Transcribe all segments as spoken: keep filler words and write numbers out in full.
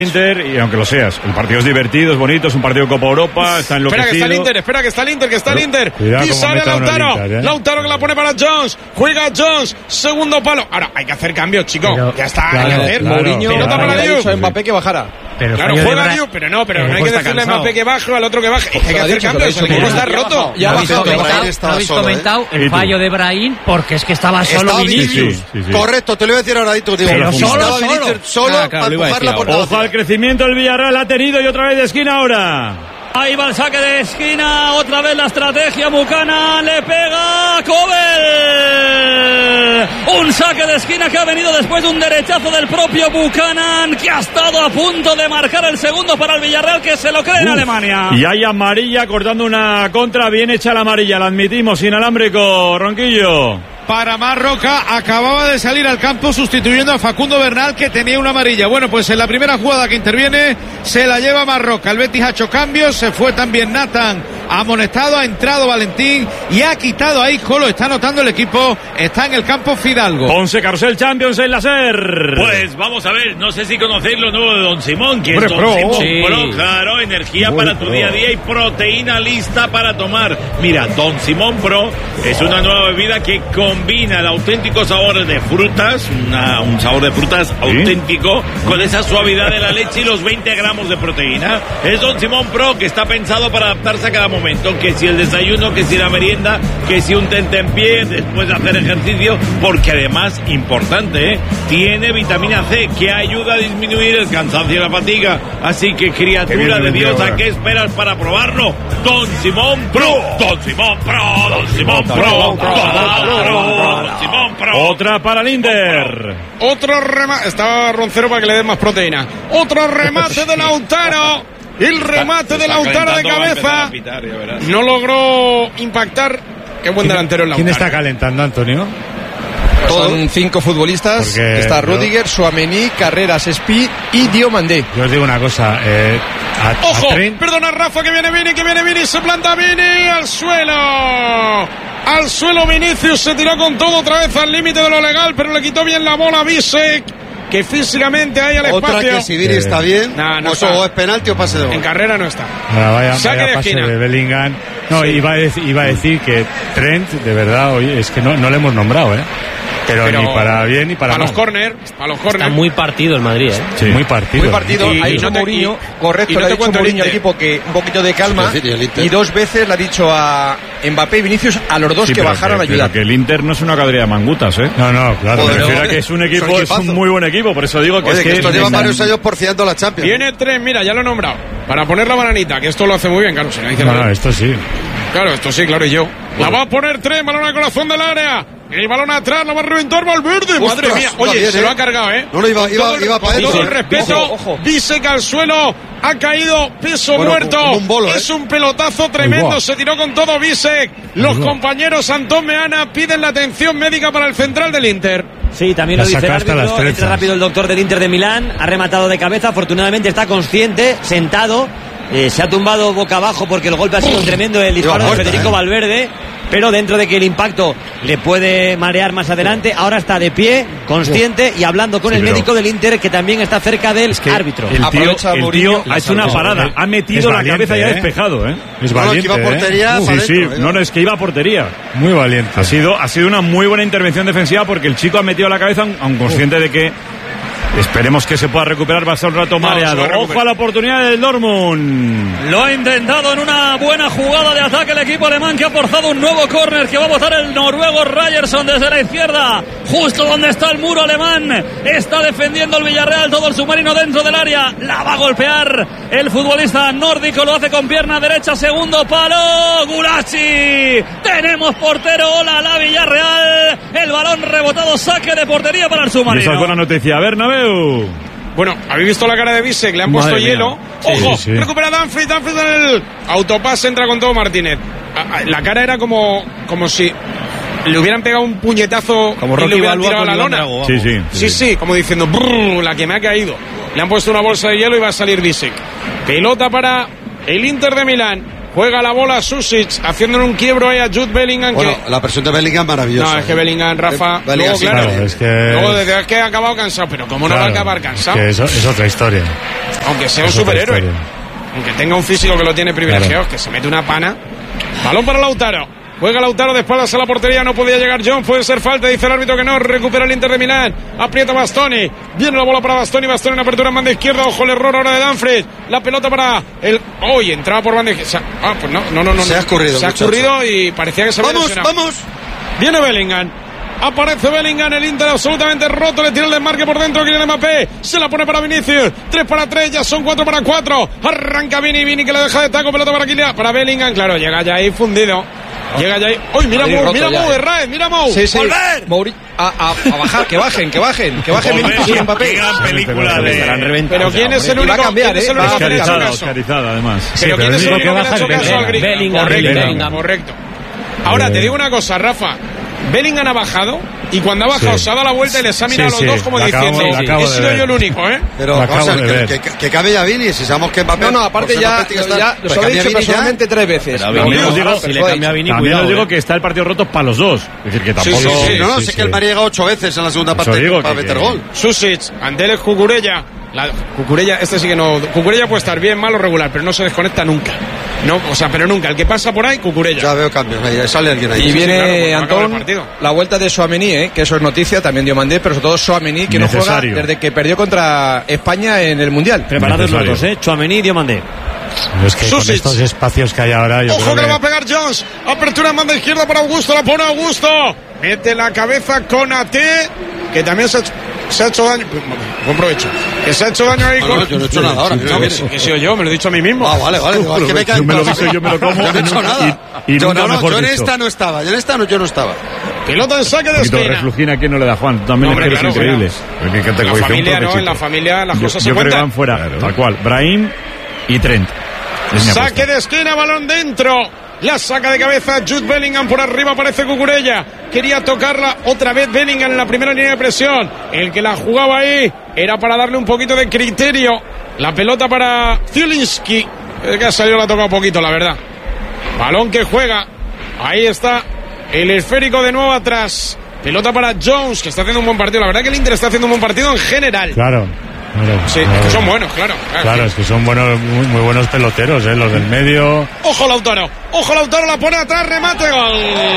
Inter, y aunque lo seas, el partido es divertido, es bonito, es un partido de Copa Europa, está enloquecido. Espera que está el Inter, espera que está el Inter, que está el Inter. Y sale Lautaro, Inter, ¿eh? Lautaro que la pone para Jones, juega Jones, segundo palo. Ahora, hay que hacer cambios, chicos. Pero, ya está, claro, hay que hacer. Claro, Mourinho, claro, pelota claro, para Dios. A Mbappé que bajara. Pero claro, juega Dios, pero no, pero no hay que decirle a Mbappé que baje o al otro que baje. Hay que hacer cambios, el equipo está roto. Ya habéis comentado, habéis comentado el fallo de Brahim porque es que estaba solo Vinicius. Correcto, te lo voy a decir ahora, digo. Pero solo, solo para empujar la portada. Ojo al crecimiento del Villarreal, ha tenido y otra vez de esquina ahora. Ahí va el saque de esquina, otra vez la estrategia Buchanan, le pega Kobel. Un saque de esquina que ha venido después de un derechazo del propio Buchanan, que ha estado a punto de marcar el segundo para el Villarreal, que se lo cree en Uf. Alemania. Y hay amarilla cortando una contra, bien hecha la amarilla, la admitimos, inalámbrico, Ronquillo. Para Marroca, acababa de salir al campo sustituyendo a Facundo Bernal, que tenía una amarilla. Bueno, pues en la primera jugada que interviene se la lleva Marroca. El Betis ha hecho cambios, se fue también Nathan amonestado, ha entrado Valentín y ha quitado ahí Jolo. Está anotando el equipo, está en el campo Fidalgo. Ponce Carrusel Champions en la SER. Pues vamos a ver, no sé si conocéis lo nuevo de Don Simón, que Hombre, es Don pro. Simón Sí. Pro, claro, energía Muy para tu pro. día a día y proteína lista para tomar. Mira, Don Simón Pro es una nueva bebida que combina el auténtico sabor de frutas, una, un sabor de frutas ¿Sí? auténtico, con esa suavidad de la leche y los veinte gramos de proteína. Es Don Simón Pro, que está pensado para adaptarse a cada momento, que si el desayuno, que si la merienda, que si un tentempié después de hacer ejercicio, porque además, importante, ¿eh? tiene vitamina C, que ayuda a disminuir el cansancio y la fatiga. Así que, criatura de Dios, ¿a qué esperas para probarlo? Don Simón Pro, Don Simón Pro, Don Simón Pro, Don Simón Pro. Otra para el Inter. Otro remate, estaba Roncero para que le den más proteína. Otro remate de Lautaro. El remate de Lautaro de cabeza. Pitar, no logró impactar. Qué buen delantero el Lautaro. ¿Quién está calentando, Antonio? Son cinco futbolistas. Porque está Rudiger, Tchouaméni, Carreras, Speed y Diomandé. Yo os digo una cosa. Eh, a, ¡Ojo! a Trent... Perdona, Rafa, que viene Vini, que viene Vini. Se planta Vini al suelo. Al suelo Vinicius. Se tiró con todo otra vez al límite de lo legal, pero le quitó bien la bola a Bisek, que físicamente hay al espacio. Otra que si Vini está bien, nah, no o, está. o es penalti o pase de gol. En carrera no está. Ahora vaya, Saque vaya de pase esquina. de Bellingham. No, Sí. iba, a decir, iba a decir que Trent, de verdad, oye, es que no, no le hemos nombrado, ¿eh? Pero, Pero ni para bien ni para Para mal. los córner, para los Está córner. muy partido el Madrid, ¿eh? Sí. Muy partido. Muy partido. Y- ha y dicho no te- Mourinho, y- correcto, y no le ha te dicho cuento el Mourinho al Inter. equipo que un poquito de calma. Sí, sí, el Inter. Y dos veces le ha dicho a Mbappé y Vinicius, a los dos Sí, que pero bajaran a que, ayudar. pero que el Inter no es una cuadrilla de mangutas, ¿eh? No, no, claro. Me Joder, refiero a joder, que es un es equipo, un es equipazo. un muy buen equipo, por eso digo que Oye, es que que estos llevan me- varios años porfiando la Champions. Viene tres, mira, ya lo he nombrado. Para poner la bananita, que esto lo hace muy bien, claro. Se la dice No, la- no, esto sí. Claro, esto sí, claro, y yo. La va a poner tres, balón al corazón del área. El balón atrás, la va a reventar Valverde. Ostras, Madre mía, va oye, bien, se ¿eh? lo ha cargado, ¿eh? No, no, iba, iba, Todo el- iba para con adentro. todo el respeto, Ojo, ojo. Bisek al suelo, ha caído peso Bueno, muerto. como un bolo, ¿eh? Es un pelotazo tremendo, Ahí va. se tiró con todo Bisek. Los Ahí va. compañeros Antón Meana piden la atención médica para el central del Inter. Sí, también La lo dice el saca hasta las árbitro. Entra trenzas. rápido el doctor del Inter de Milán. Ha rematado de cabeza. Afortunadamente está consciente, sentado. Eh, se ha tumbado boca abajo porque el golpe ha sido tremendo. El disparo de muerta, Federico eh. Valverde. Pero dentro de que el impacto le puede marear más adelante, ahora está de pie, consciente y hablando con Sí, el pero- médico del Inter, que también está cerca del árbitro. El tío, Aprovecha el Mourinho, tío ha hecho una salvó. parada, ha Es metido la valiente, cabeza y ha ¿eh? despejado, ¿eh? Es No, no, valiente, que iba a portería ¿eh? para Sí, sí, adentro, no, no, es que iba a portería. Muy valiente. Ha sido, ha sido una muy buena intervención defensiva porque el chico ha metido la cabeza, aun consciente de que esperemos que se pueda recuperar, va a ser un rato No, se mareado. va a recuperar. Ojo a la oportunidad del Dortmund. Lo ha intentado en una buena jugada de ataque el equipo alemán, que ha forzado un nuevo córner que va a botar el noruego Ryerson desde la izquierda, justo donde está el muro alemán. Está defendiendo el Villarreal, todo el submarino dentro del área. La va a golpear el futbolista nórdico, lo hace con pierna derecha, segundo palo, Gulacsi. Tenemos portero, hola la Villarreal. El balón rebotado, saque de portería para el Y esa es submarino. buena noticia. Bernabéu. Bueno, habéis visto la cara de Bisek, le han Madre puesto mía. hielo. Sí, Ojo, sí. recupera Danfries, Danfries en el autopase, entra con todo Martínez. A- a- La cara era como, como si le hubieran pegado un puñetazo Como y le Rocky hubieran Balboa tirado a con la Iván lona. Drago, vamos. Sí, sí. Sí, sí, como diciendo, "Brrr, la que me ha caído". Le han puesto una bolsa de hielo y va a salir Bisek. Pelota para el Inter de Milán. Juega la bola Susic, haciéndole un quiebro ahí a Jude Bellingham. Bueno, que... la presión de Bellingham maravillosa. No, es que Bellingham, Rafa, Eh, Bellingham luego, sí, claro, claro, es que- luego desde que ha acabado cansado, pero ¿cómo no va a Claro, acabar cansado? es que eso es otra historia. aunque sea un Es otra superhéroe, historia. aunque tenga un físico que lo tiene privilegiado, que se mete una pana. Balón para Lautaro. Juega Lautaro de espaldas a la portería, no podía llegar John, puede ser falta, dice el árbitro que no, recupera el Inter de Milán, aprieta Bastoni, viene la bola para Bastoni, Bastoni en apertura en banda izquierda, ojo el error ahora de Danfries, la pelota para el... ¡Uy! Entraba por banda izquierda, ah, pues no, no, no, no. Se ha escurrido, Se ha muchacho. escurrido y parecía que se había ¡Vamos, lesionado. vamos! Viene Bellingham. Aparece Bellingham, el Inter absolutamente roto, le tira el desmarque por dentro, Kylian Mbappé, se la pone para Vinicius, tres para tres, ya son cuatro para cuatro, arranca Vini, Vini que le deja de taco, pelota para Kylian, para Bellingham, claro, llega ya ahí fundido, llega ya ahí, ¡uy, mira Ahí Mou, roto mira ya, Mou, eh. Herrera, mira Mou! Sí, sí. ¡Volver! Mouri- a, a, a bajar, que bajen, que bajen, que bajen Volver, Vinicius y Mbappé. qué gran película Pero de... estarán reventados. Pero ¿quién es el hombre, y va único, a cambiar, ¿quién es el eh? único Va a que le ha hecho Oscarizada, caso? oscarizada, además. Pero Sí, ¿quién pero es el el único único que que le ha baja hecho es caso al Bellingham. gringo? Bellingham, Correcto, Bellingham. correcto. Ahora, te digo una cosa, Rafa. Bellingham ha bajado y cuando ha bajado Sí. se ha dado la vuelta y les ha mirado Sí, a sí, los dos como la acabo- diciendo, la acabo he de sido ver. yo el único, ¿eh? Pero Lo vamos a acabo ver, de que, ver. que, que cabe ya Vini, si sabemos que Mbappé... No, no, aparte por ser ya, Mbappé tiene que estar- ya pues os lo he cambia dicho Vini ya. personalmente tres veces. Pero Lo Vini, digo, os digo, pero si lo le he cambia a dicho. Vini, También cuidado, os digo eh. que está el partido roto para los dos. Es decir, que Sí, tampoco... sí, sí. No, no, Sí, sé sí. que el María llega ocho veces en la segunda Eso parte digo para que- meter que- gol. Susic, Andeles Cucurella. La, Cucurella, este sí que no. Cucurella puede estar bien, malo, regular, pero no se desconecta nunca. No, o sea, pero nunca. El que pasa por ahí, Cucurella. Ya veo cambios, ahí sale alguien ahí. Y sí, viene, claro, porque va a acabar el Antón, partido. la vuelta de Tchouaméni, ¿eh? Que eso es noticia, también dio Mandé, pero sobre todo Tchouaméni, que no Necesario. juega desde que perdió contra España en el Mundial. Preparados los Necesario. dos, ¿eh? Tchouaméni y Diomandé. Es que con Susic. estos espacios que hay ahora, yo Ojo creo que que... le va a pegar Jones. Apertura en banda izquierda para Augusto. La pone Augusto. Mete la cabeza con A T. Que también se ha hecho, se ha hecho daño. Buen provecho. Que se ha hecho daño ahí No, con. no, yo no he hecho nada ahora. No, que, que he sido yo, me lo he dicho a mí mismo. Ah, vale, vale. digo, es que me cae Yo me lo en guiso, yo me lo como. Yo no he hecho nada. Y, y yo, nunca no, no, mejor yo en dicho. esta no estaba. Yo en esta no, yo no estaba. Pelota en saque Un de poquito de esquina. reflujina aquí no le da Juan. Tú también Hombre, es que eres claro, increíble. Porque que te En la cogió un familia, ¿no? provechito. En la familia las Yo- cosas yo se creo que cuentan. van fuera, tal cual. Brahim y Trent. Es mi Saque apuesta. de esquina, balón dentro. La saca de cabeza Jude Bellingham, por arriba aparece Cucurella. Quería tocarla otra vez Bellingham en la primera línea de presión. El que la jugaba ahí era para darle un poquito de criterio. La pelota para Zielinski. El que ha salido la ha tocado poquito, la verdad. Balón que juega. Ahí está el esférico de nuevo atrás. Pelota para Jones, que está haciendo un buen partido. La verdad que el Inter está haciendo un buen partido en general. Claro. Claro, Sí, claro. son buenos, claro. Claro, es que son buenos, muy, muy buenos peloteros, ¿eh? Los del medio. Ojo Lautaro, ojo Lautaro, la pone atrás, remate, gol.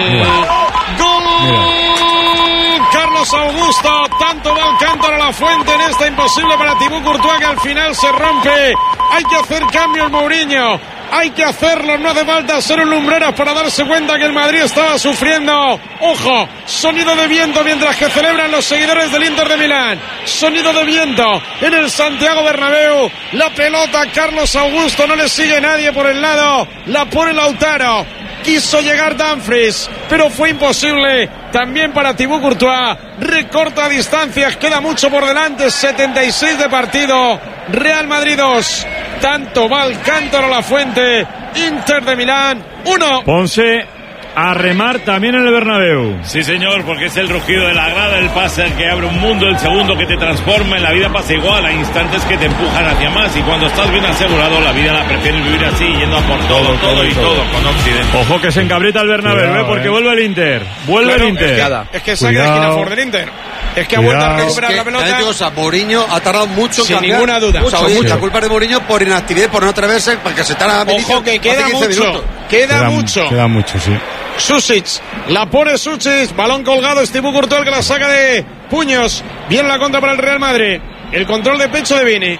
Gol. Carlos Augusto, tanto va Alcántara a la fuente en esta imposible para Thibaut Courtois que al final se rompe. Hay que hacer cambios, Mourinho. Hay que hacerlo, no hace falta ser un lumbreras para darse cuenta que el Madrid estaba sufriendo. Ojo, sonido de viento mientras que celebran los seguidores del Inter de Milán. Sonido de viento en el Santiago Bernabéu. La pelota, Carlos Augusto, no le sigue nadie por el lado. La pone Lautaro. Quiso llegar Dumfries, pero fue imposible. También para Thibaut Courtois. Recorta distancias, queda mucho por delante. setenta y seis de partido. Real Madrid dos. Tanto va Alcántara a la fuente. Inter de Milán uno. Ponce a remar también en el Bernabéu. Sí, señor, porque es el rugido de la grada, el pase que abre un mundo, el segundo que te transforma. En la vida pasa igual, hay instantes que te empujan hacia más. Y cuando estás bien asegurado, la vida la prefieres vivir así, yendo a por todo, todo, todo y todo, con Occidente. Ojo que se encabrita el Bernabéu, Cuidado, ¿eh? Porque eh. vuelve el Inter. Vuelve Claro, el Inter. Es que, es que saque de esquina a Cuidado. favor del Inter. Es que ha vuelto a Cuidado. recuperar Es la que, pelota. también digo, o sea, Mourinho ha tardado mucho en Sin cambiar. ninguna duda. Mucho, Mucho, oye, mucho. la culpa es de Mourinho por inactividad, por no atreverse, para que se estará Ojo que queda mucho. Queda, Queda mucho. Queda mucho, sí. Susic, la pone Susic, balón colgado, Thibaut Courtois que la saca de puños. Bien la contra para el Real Madrid. El control de pecho de Vini.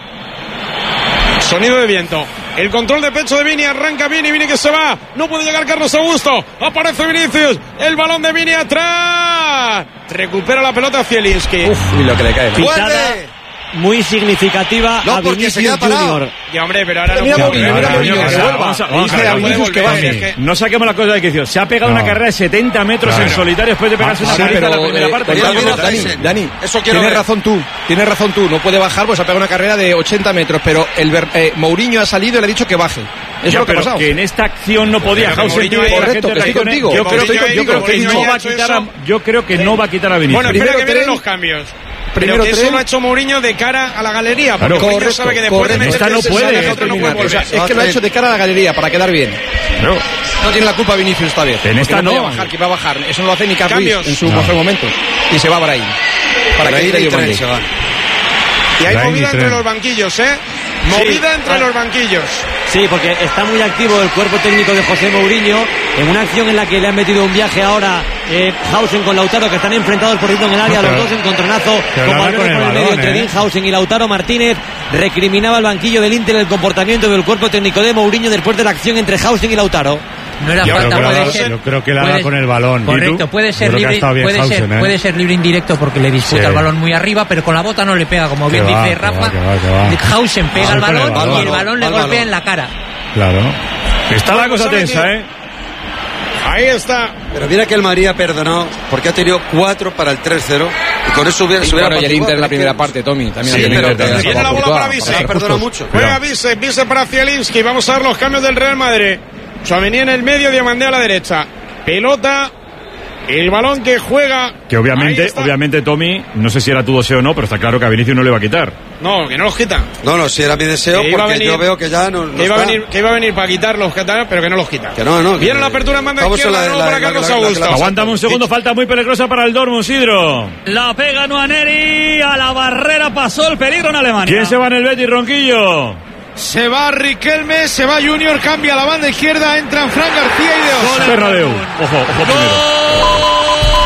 Sonido de viento. El control de pecho de Vini, arranca Vini, Vini que se va. No puede llegar Carlos Augusto. Aparece Vinicius. El balón de Vini atrás. Recupera la pelota Zielinski. Uf, y lo que le cae. Pitada ¡Vuelve! muy significativa No, a porque se Vinicius queda parado. Junior. Y hombre, pero ahora no Mira puede Mourinho, volver. mira Ahora, Mourinho, coño, que que vuelva. vamos a- vamos a Dice ver, a no Vinicius que volver, baje. es que- No saquemos la cosa de quicio. Se ha pegado No. una carrera de setenta metros Claro. en solitario después de pegarse una Sí, paliza en la pero, primera eh, parte. mira, Dani, mira, Dani, Tyson. Dani, Eso quiero tienes ver. razón tú, tienes razón tú, no puede bajar, pues ha pegado una carrera de ochenta metros, pero el Ber- eh, Mourinho ha salido y le ha dicho que baje. Eso Ya, es lo que ha pero pasado. que en esta acción no podía Pero que Hausen Mourinho pide que la correcto, gente que estoy reaccione. contigo. Yo creo Mourinho que- ahí, yo creo que Mourinho no ahí va ha a hecho quitar a eso. yo creo que no va a quitar a Vinicius. Bueno, espera Primero que vienen tren. los cambios. Primero Pero que eso tren. lo ha hecho Mourinho de cara a la galería. Porque Claro. Mourinho Correcto, sabe que después de correcto. meter Esta no ese puede, saque, esta otro no Terminar. puede O sea, volver. es que lo ha hecho de cara a la galería para quedar bien. Claro. No tiene la culpa Vinicius esta vez. En esta Que no. no. podía bajar, que va a bajar. Eso no lo hace ni Carlos Cambios. en su No. mejor momento. Y se va Brahim. Para que Brahim entre y Diomande. Trent se van. Y hay Brahim y movida entre Trent. los banquillos, ¿eh? Movida Sí. entre Ah. los banquillos. Sí, porque está muy activo el cuerpo técnico de José Mourinho en una acción en la que le han metido un viaje ahora eh, Hausen con Lautaro, que están enfrentados por dentro en el área, No, pero- los dos encontronazo, pero como nada al con el por el balón, medio entre ¿eh? Dinhausen y Lautaro Martínez. Recriminaba el banquillo del Inter el comportamiento del cuerpo técnico de Mourinho después de la acción entre Hausen y Lautaro. No era Yo creo falta, que la puede da- ser. yo creo que la da puede- con el balón. ¿Y tú? Correcto, puede Yo ser creo que ha libre, estado bien puede ser, Hausen, ¿eh? puede ser libre indirecto porque le disputa Sí. el balón muy arriba, pero con la bota no le pega, como Que bien va, dice que Rafa. va, que va, que va. Hausen pega Ah, el con el balón, balón. y el balón le Al golpea balón. en la cara. Claro. Está la cosa tensa, ¿eh? Ahí está. Pero mira que el Madrid ha perdonado porque ha tenido cuatro para el tres cero y con eso hubiera, Y se hubiera bueno, y el apaciguado, Inter en la es que- primera parte, Tommy, también Sí, ha tenido pero- que- Viene la bola para Courtois, Vise. Ha ser perdonado justos. mucho. Juega Vise, Vise para Zielinski. Vamos a ver los cambios del Real Madrid. Tchouaméni en el medio, Diomandé a la derecha. Pelota. El balón que juega. Que Ahí obviamente, está. obviamente, Tommy, no sé si era tu deseo o no, pero está claro que a Vinicius no le va a quitar. No, que no los quita. No, no, si era mi deseo Que iba a porque venir- yo veo que ya no, no Que iba, a está. venir, que iba a venir para quitar los catalanes, pero que no los quita. Que no, no, Viene que- la apertura en banda Vamos a izquierda, la- de nuevo la- para la- Carlos la- la- la- Augusto. la- Aguántame un segundo, falta muy peligrosa para el Dortmund, Sidro. La pega Nuaneri, a la barrera pasó el peligro en Alemania. ¿Quién se va en el Betis, Ronquillo? Se va Riquelme, se va Junior, cambia la banda izquierda, entran Fran García y de Osa. Bernabéu. Ojo, ojo primero.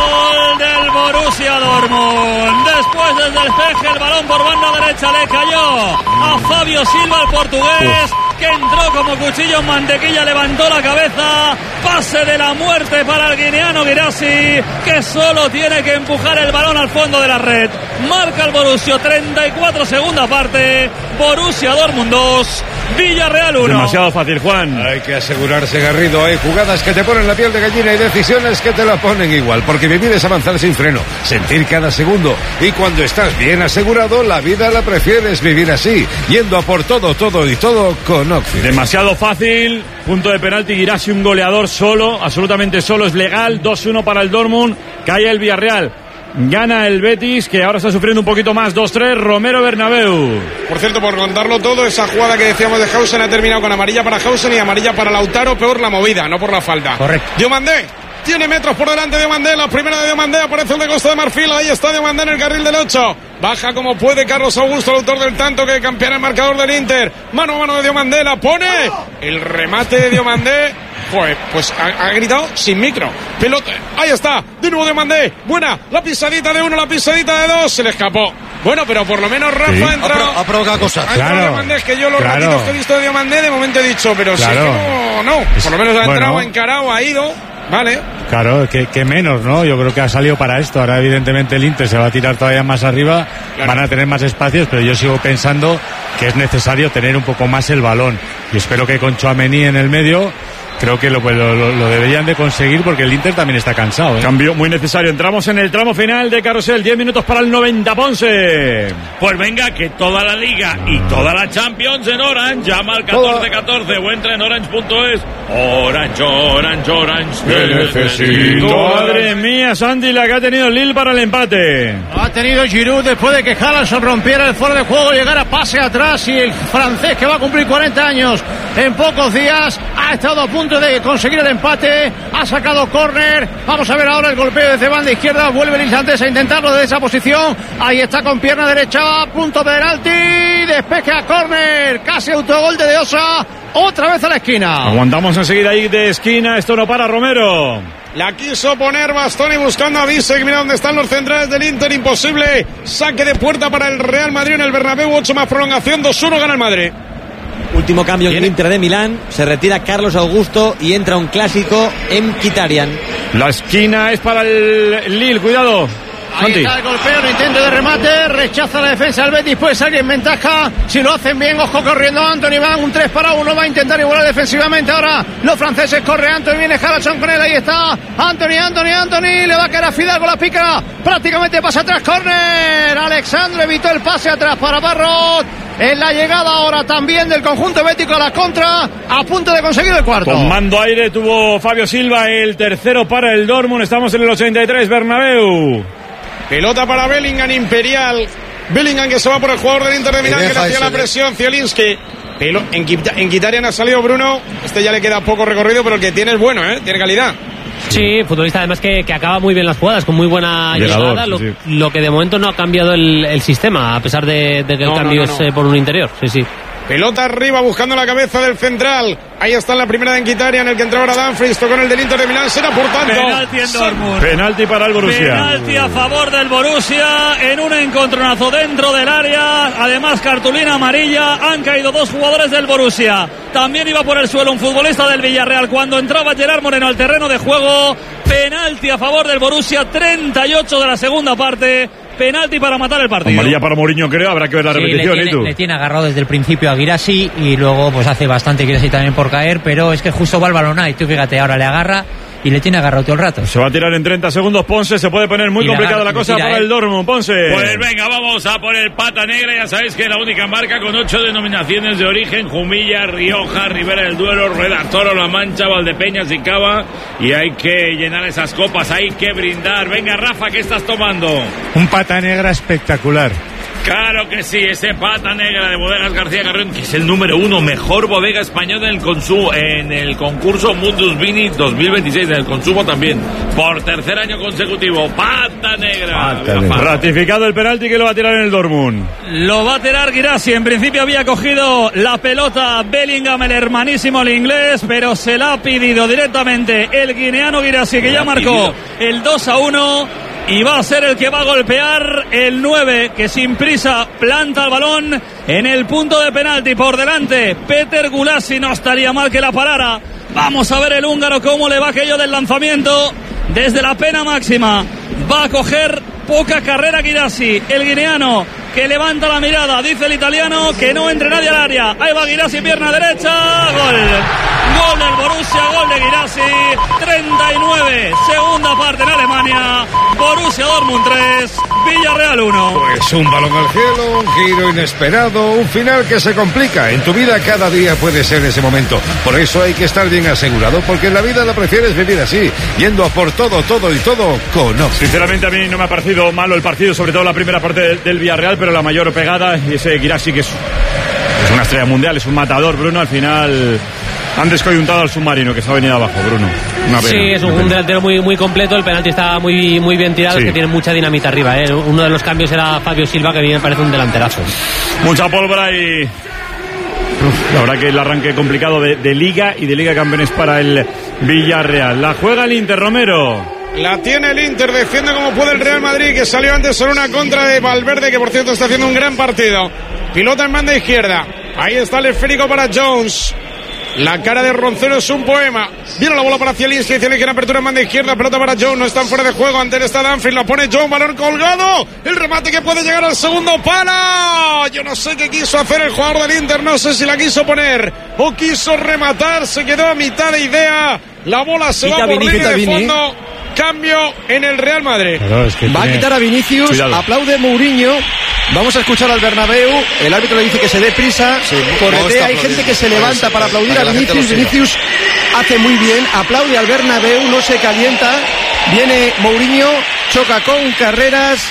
Gol del Borussia Dortmund. Después del despeje, el balón por banda derecha le cayó a Fabio Silva, el portugués, que entró como cuchillo en mantequilla, levantó la cabeza. Pase de la muerte para el guineano Guirassy, que solo tiene que empujar el balón al fondo de la red. Marca el Borussia, treinta y cuatro segunda parte. Borussia Dortmund dos, Villarreal uno. Demasiado fácil, Juan. Hay que asegurarse, Garrido. Hay jugadas que te ponen la piel de gallina y decisiones que te la ponen igual. Porque vivir es avanzar sin freno, sentir cada segundo. Y cuando estás bien asegurado, la vida la prefieres vivir así. Yendo a por todo, todo y todo con Oxford. Demasiado fácil. Punto de penalti, Guirassy, un goleador solo, absolutamente solo, es legal. dos uno para el Dortmund. Cae el Villarreal. Gana el Betis, que ahora está sufriendo un poquito más. dos tres, Romero Bernabéu. Por cierto, por contarlo todo, esa jugada que decíamos de Hausen ha terminado con amarilla para Hausen y amarilla para Lautaro, peor la movida, no por la falta. Correcto. Diomandé. Tiene metros por delante de Diomandé, la primera de Diomandé, aparece el de Costa de Marfil, ahí está Diomandé en el carril del ocho, baja como puede Carlos Augusto, el autor del tanto que campeona el marcador del Inter, mano a mano de Diomandé, la pone, el remate de Diomandé, joder, pues ha, ha gritado sin micro, pelota, ahí está, de nuevo Diomandé, buena, la pisadita de uno, la pisadita de dos, se le escapó. Bueno, pero por lo menos Rafa Sí. ha Ha, entrado. pro- ha provocado cosas. Ha entrado Claro, Diomandé, es que yo los claro. ratitos que he visto de Diomandé de momento he dicho, pero si es Claro. que no, no, por lo menos ha Bueno. entrado, ha encarado, ha ido, vale. Claro, que, que menos, ¿no? Yo creo que ha salido para esto. Ahora, evidentemente, el Inter se va a tirar todavía más arriba, Claro. van a tener más espacios, pero yo sigo pensando que es necesario tener un poco más el balón. Y espero que con Tchouaméni en el medio, creo que lo, lo, lo- lo deberían de conseguir porque el Inter también está cansado, ¿eh? Cambio muy necesario. Entramos en el tramo final de Carrusel. diez minutos para el noventa, Ponce. Pues venga, que toda la liga y toda la Champions en Orange. Llama al catorce catorce o entra en orange punto es. Orange, Orange, Orange. Te necesito. Madre mía, Santi, la que ha tenido Lille para el empate. Ha tenido Giroud después de que Haaland rompiera el fuera de juego, llegara pase atrás y el francés que va a cumplir cuarenta años en pocos días ha estado a punto de conseguir el empate, ha sacado córner. Vamos a ver ahora el golpeo desde banda izquierda, vuelve el islandés a intentarlo desde esa posición, ahí está con pierna derecha, punto de penalti, despeje a córner, casi autogol de De Osa, otra vez a la esquina. Aguantamos enseguida ahí de esquina, esto no para Romero. La quiso poner Bastoni buscando a Bisek. Mira dónde están los centrales del Inter. Imposible. Saque de puerta para el Real Madrid en el Bernabéu. ocho más prolongación. dos uno gana el Madrid. Último cambio en el Inter de Milán, se retira Carlos Augusto y entra un clásico en Mkhitaryan. La esquina es para el Lille, cuidado. Ahí Santi. está el golpeo, el intento de remate, rechaza la defensa del Betis, puede salir en ventaja, si lo hacen bien, ojo corriendo Anthony, van un tres para uno, va a intentar igualar defensivamente ahora, los franceses, corre Anthony, viene Harrison con él, ahí está, Anthony, Anthony, Anthony, le va a caer a Fidalgo, la pica, prácticamente pasa atrás, córner, Alexandre evitó el pase atrás para Barrot, en la llegada ahora también del conjunto bético a la contra, a punto de conseguir el cuarto. Con mando aire tuvo Fabio Silva el tercero para el Dortmund, estamos en el ochenta y tres, Bernabéu. Pelota para Bellingham, Imperial. Bellingham que se va por el jugador del Inter de Milán, que le hacía la presión, Zielinski. Pelo, en, en Mkhitaryan ha salido Bruno. Este ya le queda poco recorrido, pero el que tiene es bueno, ¿eh? Tiene calidad. Sí, futbolista además que, que acaba muy bien las jugadas, con muy buena Llegador, llegada, sí, lo, sí. lo que de momento no ha cambiado el, el sistema, a pesar de, de que el No, cambio no, no, es no. eh, por un interior. Sí, sí. Pelota arriba buscando la cabeza del central. Ahí está la primera de Mkhitaryan, en el que entraba ahora Dumfries, tocó en el del Inter de Milán, será por tanto. Penalti en Dortmund. Penalti para el Borussia. Penalti a favor del Borussia en un encontronazo dentro del área. Además, cartulina amarilla. Han caído dos jugadores del Borussia. También iba por el suelo un futbolista del Villarreal cuando entraba Gerard Moreno al terreno de juego. Penalti a favor del Borussia, treinta y ocho de la segunda parte. Penalti para matar el partido. Amarilla para Mourinho, creo. Habrá que ver la Sí, repetición. le, ¿Y tiene, tú? le tiene agarrado desde el principio a Guirassy y luego pues hace bastante Guirassy también por caer, pero es que justo va al balón y tú fíjate, ahora le agarra y le tiene agarrado todo el rato. Se va a tirar en treinta segundos Ponce. Se puede poner muy Y la complicada la agarra, cosa tira, para eh. el Dortmund. Ponce. Pues venga, vamos a por el pata negra. Ya sabéis que es la única marca con ocho denominaciones de origen: Jumilla, Rioja, Ribera del Duero, Rueda Toro, La Mancha, Valdepeñas y Cava. Y hay que llenar esas copas, hay que brindar. Venga, Rafa, ¿qué estás tomando? Un pata negra espectacular. Claro que sí, ese pata negra de Bodegas García Carrión, que es el número uno, mejor bodega española en el consumo, en el concurso Mundus Vini dos mil veintiséis, en el consumo también, por tercer año consecutivo. Pata negra. Pata negra. Ratificado el penalti que lo va a tirar en el Dortmund. Lo va a tirar Guirassy. En principio había cogido la pelota Bellingham, el hermanísimo el inglés, pero se la ha pedido directamente el guineano Guirassy, que ya marcó el dos a uno. Y va a ser el que va a golpear el nueve, que sin prisa planta el balón en el punto de penalti. Por delante, Peter Gulasi, no estaría mal que la parara. Vamos a ver el húngaro cómo le va aquello del lanzamiento desde la pena máxima. Va a coger poca carrera Guirassy, el guineano, que levanta la mirada, dice el italiano que no entre nadie al área. Ahí va Guirassy, pierna derecha, gol. Gol del Borussia, gol de Guirassy. treinta y nueve, segunda parte en Alemania. Borussia Dortmund tres, Villarreal uno. Pues un balón al cielo, un giro inesperado, un final que se complica. En tu vida cada día puede ser ese momento. Por eso hay que estar bien asegurado, porque en la vida la prefieres vivir así, yendo a por todo, todo y todo con Oxy. Sinceramente a mí no me ha parecido malo el partido, sobre todo la primera parte del, del Villarreal, pero la mayor pegada, y ese Guirassy que es, es una estrella mundial, es un matador, Bruno, al final han descoyuntado al submarino que se ha venido abajo, Bruno. Una pena, sí, es un, un delantero muy, muy completo, el penalti está muy, muy bien tirado, Sí. es que tiene mucha dinamita arriba, ¿eh? Uno de los cambios era Fabio Silva, que a mí me parece un delanterazo. Mucha pólvora y uf, la verdad que el arranque complicado de, de Liga y de Liga de Campeones para el Villarreal. La juega el Inter, Romero. La tiene el Inter, defiende como puede el Real Madrid, que salió antes sobre una contra de Valverde, que por cierto está haciendo un gran partido. Pilota en banda izquierda. Ahí está el esférico para Jones. La cara de Roncero es un poema. Viene la bola para Zielinski, tiene que ir apertura en banda izquierda, pelota para Jones, no están fuera de juego, ante él está Dumfries, la pone Jones, balón colgado, el remate que puede llegar al segundo palo. Yo no sé qué quiso hacer el jugador del Inter, no sé si la quiso poner o quiso rematar, se quedó a mitad de idea, la bola se Quita va por Vini, línea quita de Vini. fondo. Cambio en el Real Madrid. Claro, es que Va a tiene- quitar a Vinicius, Cuidado. aplaude Mourinho. Vamos a escuchar al Bernabéu. El árbitro le dice que se dé prisa. no Corretea, está hay gente aplaudiendo. que se levanta para aplaudir Para a que la gente Vinicius. lo siga. Vinicius hace muy bien, aplaude al Bernabéu, no se calienta. Viene Mourinho, choca con Carreras,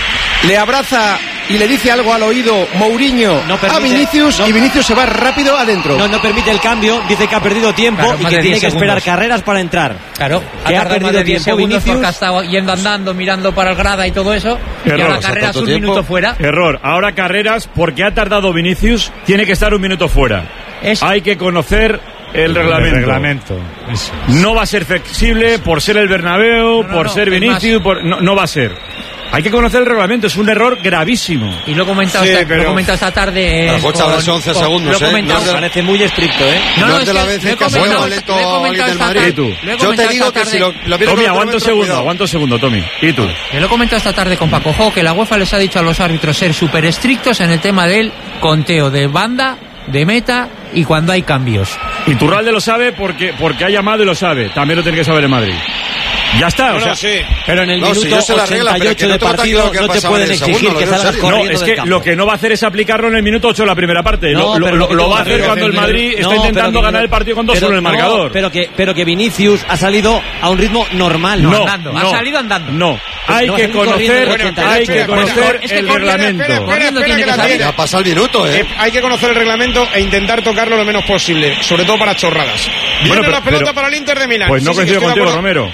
le abraza y le dice algo al oído Mourinho No a permite- Vinicius no- y Vinicius se va rápido adentro. No, no permite el cambio, dice que ha perdido tiempo Claro, y más que de tiene diez que esperar segundos. carreras para entrar. Claro, Que ha ha tardado más perdido de diez tiempo segundos Vinicius. porque ha estado yendo andando, mirando para el grada y todo eso. y Error, ahora o sea, carreras tanto un tiempo. minuto fuera. Error. Ahora Carreras, porque ha tardado Vinicius, tiene que estar un minuto fuera. Es- Hay que conocer el reglamento. El reglamento. Es- No va a ser flexible por ser el Bernabéu, No, no, por no, ser es Vinicius, más- por- no, no va a ser. Hay que conocer el reglamento, es un error gravísimo. Y lo he comentado, Sí, esta, pero- lo he comentado esta tarde. Pero, eh, Jocha, ahora son once con- segundos, lo he ¿eh? comentado- No es de- Parece muy estricto, ¿eh? No, No no, es de es la que vez lo he que has comentado- lento lo he a alguien comentado del esta Madrid. tarde. tú. Lo he Yo te comentado digo esta que si tarde. lo, lo viene Tommy, con el aguanta un cronómetro, segundo, cuidado. aguanta un segundo, Tommy. ¿Y tú? Yo lo he comentado esta tarde con Paco Jo, que la UEFA les ha dicho a los árbitros ser súper estrictos en el tema del conteo de banda, de meta y cuando hay cambios. Y Turralde lo sabe porque, porque ha llamado y lo sabe. También lo tiene que saber el Madrid. Ya está, o Bueno, sea, sí. Pero en el No, si minuto yo sé la regla, pero ochenta y ocho que no de tengo tan partido claro qué ha no te pasado pueden en el exigir segundo, que lo veo salgas serio. no, corriendo es del que campo. lo que no va a hacer es aplicarlo en el minuto ocho de la primera parte. No, lo lo- pero lo- que lo tú- va a hacer pero cuando que- el Madrid está no, intentando pero que- ganar el partido con dos pero uno en el no, marcador. Pero que, pero que Vinicius ha salido a un ritmo normal. No, andando, ha no, salido andando. No, Pues hay no va a que salir corriendo conocer, del ochenta y ocho. hay que Espera, espera, conocer es que el corriendo, reglamento. espera, espera, Corriendo espera, tiene que que la salir. tiene. Ya pasa el minuto, ¿eh? Eh, hay que conocer el reglamento e intentar tocarlo lo menos posible, sobre todo para chorradas. Viene Bueno, pero- la pelota pero- para el Inter de Milán. pues no Sí, sí, que coincido estoy de contigo, acuerdo- Romero. Que estoy de acuerdo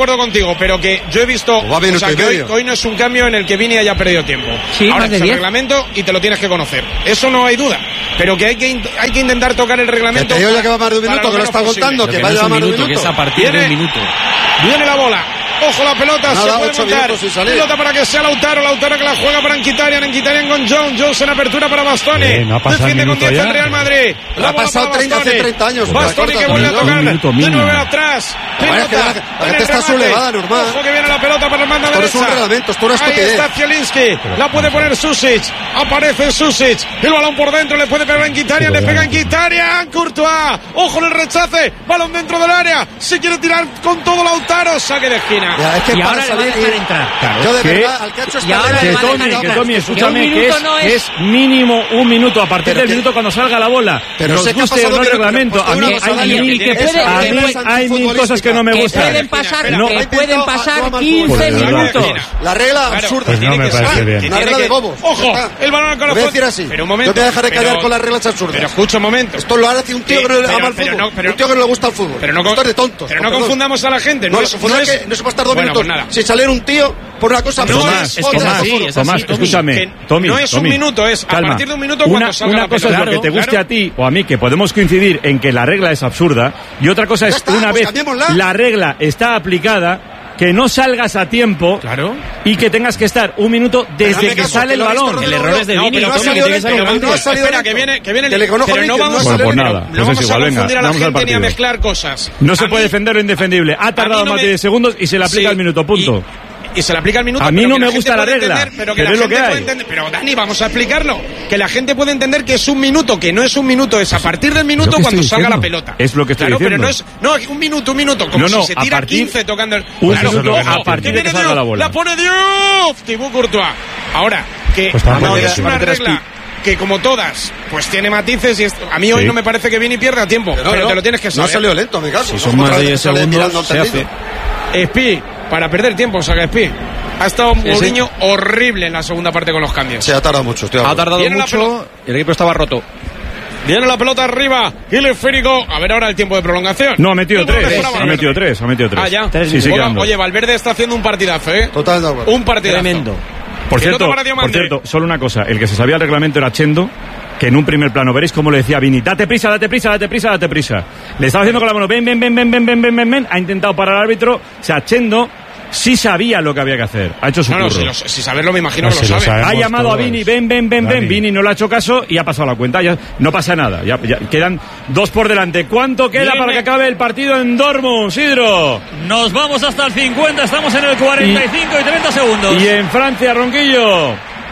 acuerdo contigo, pero que yo he visto, o o sea, que hoy, hoy no es un cambio en el que Vini haya perdido tiempo. Sí, ahora más de es el diez. reglamento y te lo tienes que conocer. Eso no hay duda. Pero que hay que, hay que intentar tocar el reglamento. Que te digo ya que va más de un minuto, que lo está contando, que vaya a más de un minuto. Que es a partir Viene, de un minuto. Viene la bola. Ojo la pelota, Nada, se puede ocho montar. minutos sin salir. Pelota para que sea Lautaro, Lautaro que la juega para Enquitarian, Enquitarian con Jones, Jones en apertura para Bastoni. Eh, no ha pasado Defiende el con minuto diez ya. el Real Madrid. La ha pasado treinta, hace treinta años. Bastoni que vuelve a tocar de nueve atrás. Bueno, es que la- la gente está sublevada, normal. Ojo que viene la pelota para la banda Esto no derecha. es un reglamento, esto es una Ahí estupidez. está Zielinski, la puede poner Susic. Aparece Susic. El balón por dentro, le puede pegar a Enquitarian, le pega a Enquitarian. Courtois. Ojo en el rechace. Balón dentro del área. Se quiere tirar con todo Lautaro. Saque de esquina. Ya, es que Y para ahora le va a salir dejar y- entrar. Yo de ¿Qué? verdad, al que ha hecho Y esta ahora regla- Que le va a Tommy, dejar que entrar. Tommy, escúchame, Un que minuto es, no que es- es mínimo un minuto a partir Pero del que- minuto cuando salga la bola. Pero Nos sé que ha guste o pasado no el minutos, reglamento. pues A mí una cosa, hay Dani, mil que puede- a que mí puede- hay mil cosas que no me Que gustan. pueden pasar, Espera, que hay pueden pintado a pasar Juan quince Pues de verdad. minutos. La regla Claro, absurda. Pues tiene no me que parece ser, bien. que Una tiene regla que- de bobos. Ojo, Ya está. el balón al Lo voy a corazón. decir así. Pero un momento. Yo te dejaré callar pero- con las reglas absurdas. Pero escucha un momento. Esto lo hace un tío Sí, que no le pero- ama el pero fútbol. no, pero- un tío que no le gusta el fútbol. Pero no, Esto es de tontos. pero con no perdón. confundamos a la gente. No, No, no, es, confundamos no es- que no se puede estar dos Bueno, minutos pues nada. sin salir un tío por una cosa No, absurda. es- es que es Joder, así, absurdo. es Tomás, así, Tommy. escúchame, Que Tommy, no es un Tommy, minuto, es a calma. partir de un minuto cuando una, salga una la cosa pelota. es lo que te Claro, guste claro. a ti o a mí, que podemos coincidir en que la regla es absurda, y otra cosa Ya es está, una pues vez cambiémosla. la regla está aplicada, que no salgas a tiempo Claro. y que tengas que estar un minuto desde Hazme que caso, sale que el lo ha visto balón. Rodrigo El error es de Blanco. Vini, No, pero no ha Tommy, que salido tiene que salir lento, antes. no ha salido Espera, lento. que viene, que viene Que le conozco pero a no Mikel, vamos, no ha Bueno, salido pues lento. nada, no pues vamos es igual, a venga, confundir a la vamos al gente ni a partido. mezclar cosas. No se A puede mí- defender lo indefendible. Ha tardado a mí no más me- de diez segundos y se le aplica Sí, el minuto, punto. Y, y se le aplica el minuto. A mí pero no que me la gusta gente la puede regla, entender, pero que pero la es lo gente que puede hay. entender. Pero Dani, vamos a explicarlo. Que la gente puede entender que es un minuto, que no es un minuto, es a partir del minuto que cuando estoy salga la diciendo. pelota. Es lo que estoy claro, diciendo. Pero no es, no, un minuto, un minuto, como No, no, si se a tira partir- quince tocando el. un Claro, minuto ojo, a partir de que viene salga Diouf, la bola. La pone Diouf, Thibaut Courtois. Ahora, que Pues tampoco no, es es así. una regla que como todas, pues tiene matices y es- a mí hoy Sí. no me parece que Vini pierda tiempo, pero, no, te lo tienes que No saber. ha salido lento, me caso. Si No, son como más otra de vez diez sale segundos, mirando al se tendido. Espi, para perder tiempo, saca Espi. Ha estado sí. Mourinho horrible en la segunda parte con los cambios. Se ha tardado mucho, estoy de Ha acuerdo. tardado Viene la mucho y el equipo estaba roto. Viene la pelota arriba y el esférico. A ver ahora el tiempo de prolongación. No, ha metido El balón tres. es para Ha Valverde. metido tres, ha metido tres. Ah, ya. Sí, sí, Oye, quedando. Oye, Valverde está haciendo un partidazo, ¿eh? Totalmente de acuerdo. Un partidazo. Tremendo. Por Pelota cierto, para Diomande. por cierto, solo una cosa. El que se sabía el reglamento era Chendo, que en un primer plano, veréis cómo le decía a Vini, date prisa, date prisa, date prisa, date prisa. Le estaba haciendo con la mano, ven, ven, ven, ven, ven, ven, ven, ven, ven. Ha intentado parar al árbitro. O sea, Chendo sí sabía lo que había que hacer. Ha hecho su No, no, curro. si, lo- si saberlo me imagino No, que si lo lo sabe. sabe. Ha Sabemos llamado a todos. Vini, ven, ven, ven, ven. Dani. Vini no le ha hecho caso y ha pasado la cuenta. Ya no pasa nada. Ya, ya quedan dos por delante. ¿Cuánto queda Viene. para que acabe el partido en Dortmund, Sidro? Nos vamos hasta el cincuenta, estamos en el cuarenta y cinco y treinta segundos. Y en Francia, Ronquillo.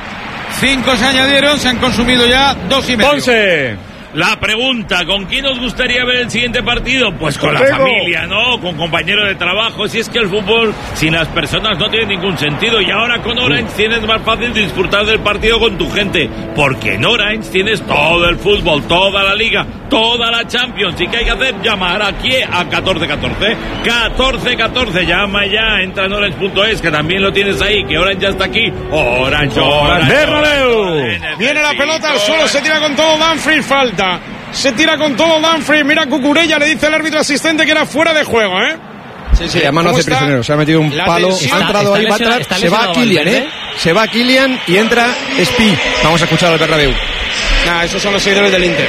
Cinco se añadieron, se han consumido ya dos y medio. Ponce. La pregunta, ¿con quién os gustaría ver el siguiente partido? Pues con la Contigo. familia, ¿no? Con compañeros de trabajo. Si es que el fútbol sin las personas no tiene ningún sentido. Y ahora con Orange tienes más fácil disfrutar del partido con tu gente. Porque en Orange tienes todo el fútbol, toda la liga, toda la Champions. ¿Y qué hay que hacer? Llamar aquí a catorce catorce. catorce catorce, llama ya. Entra en orange punto es, que también lo tienes ahí. Que Orange ya está aquí. Orange, Orange. Bernabéu. Orange. Viene la pelota al suelo, se tira con todo Dumfries, falta. Se tira con todo Dumfries. Mira Cucurella, le dice el árbitro asistente que era fuera de juego, ¿eh? Sí, sí, además no ¿Cómo hace está? prisionero. Se ha metido un La palo. tensión. Ha entrado Está- ahí, está va lesionado- atrás. está Se va lesionado Kylian, ¿eh? Valverde. Se va Kylian y entra Spi. Vamos a escuchar al Bernabéu. Nah, esos son los seguidores del Inter.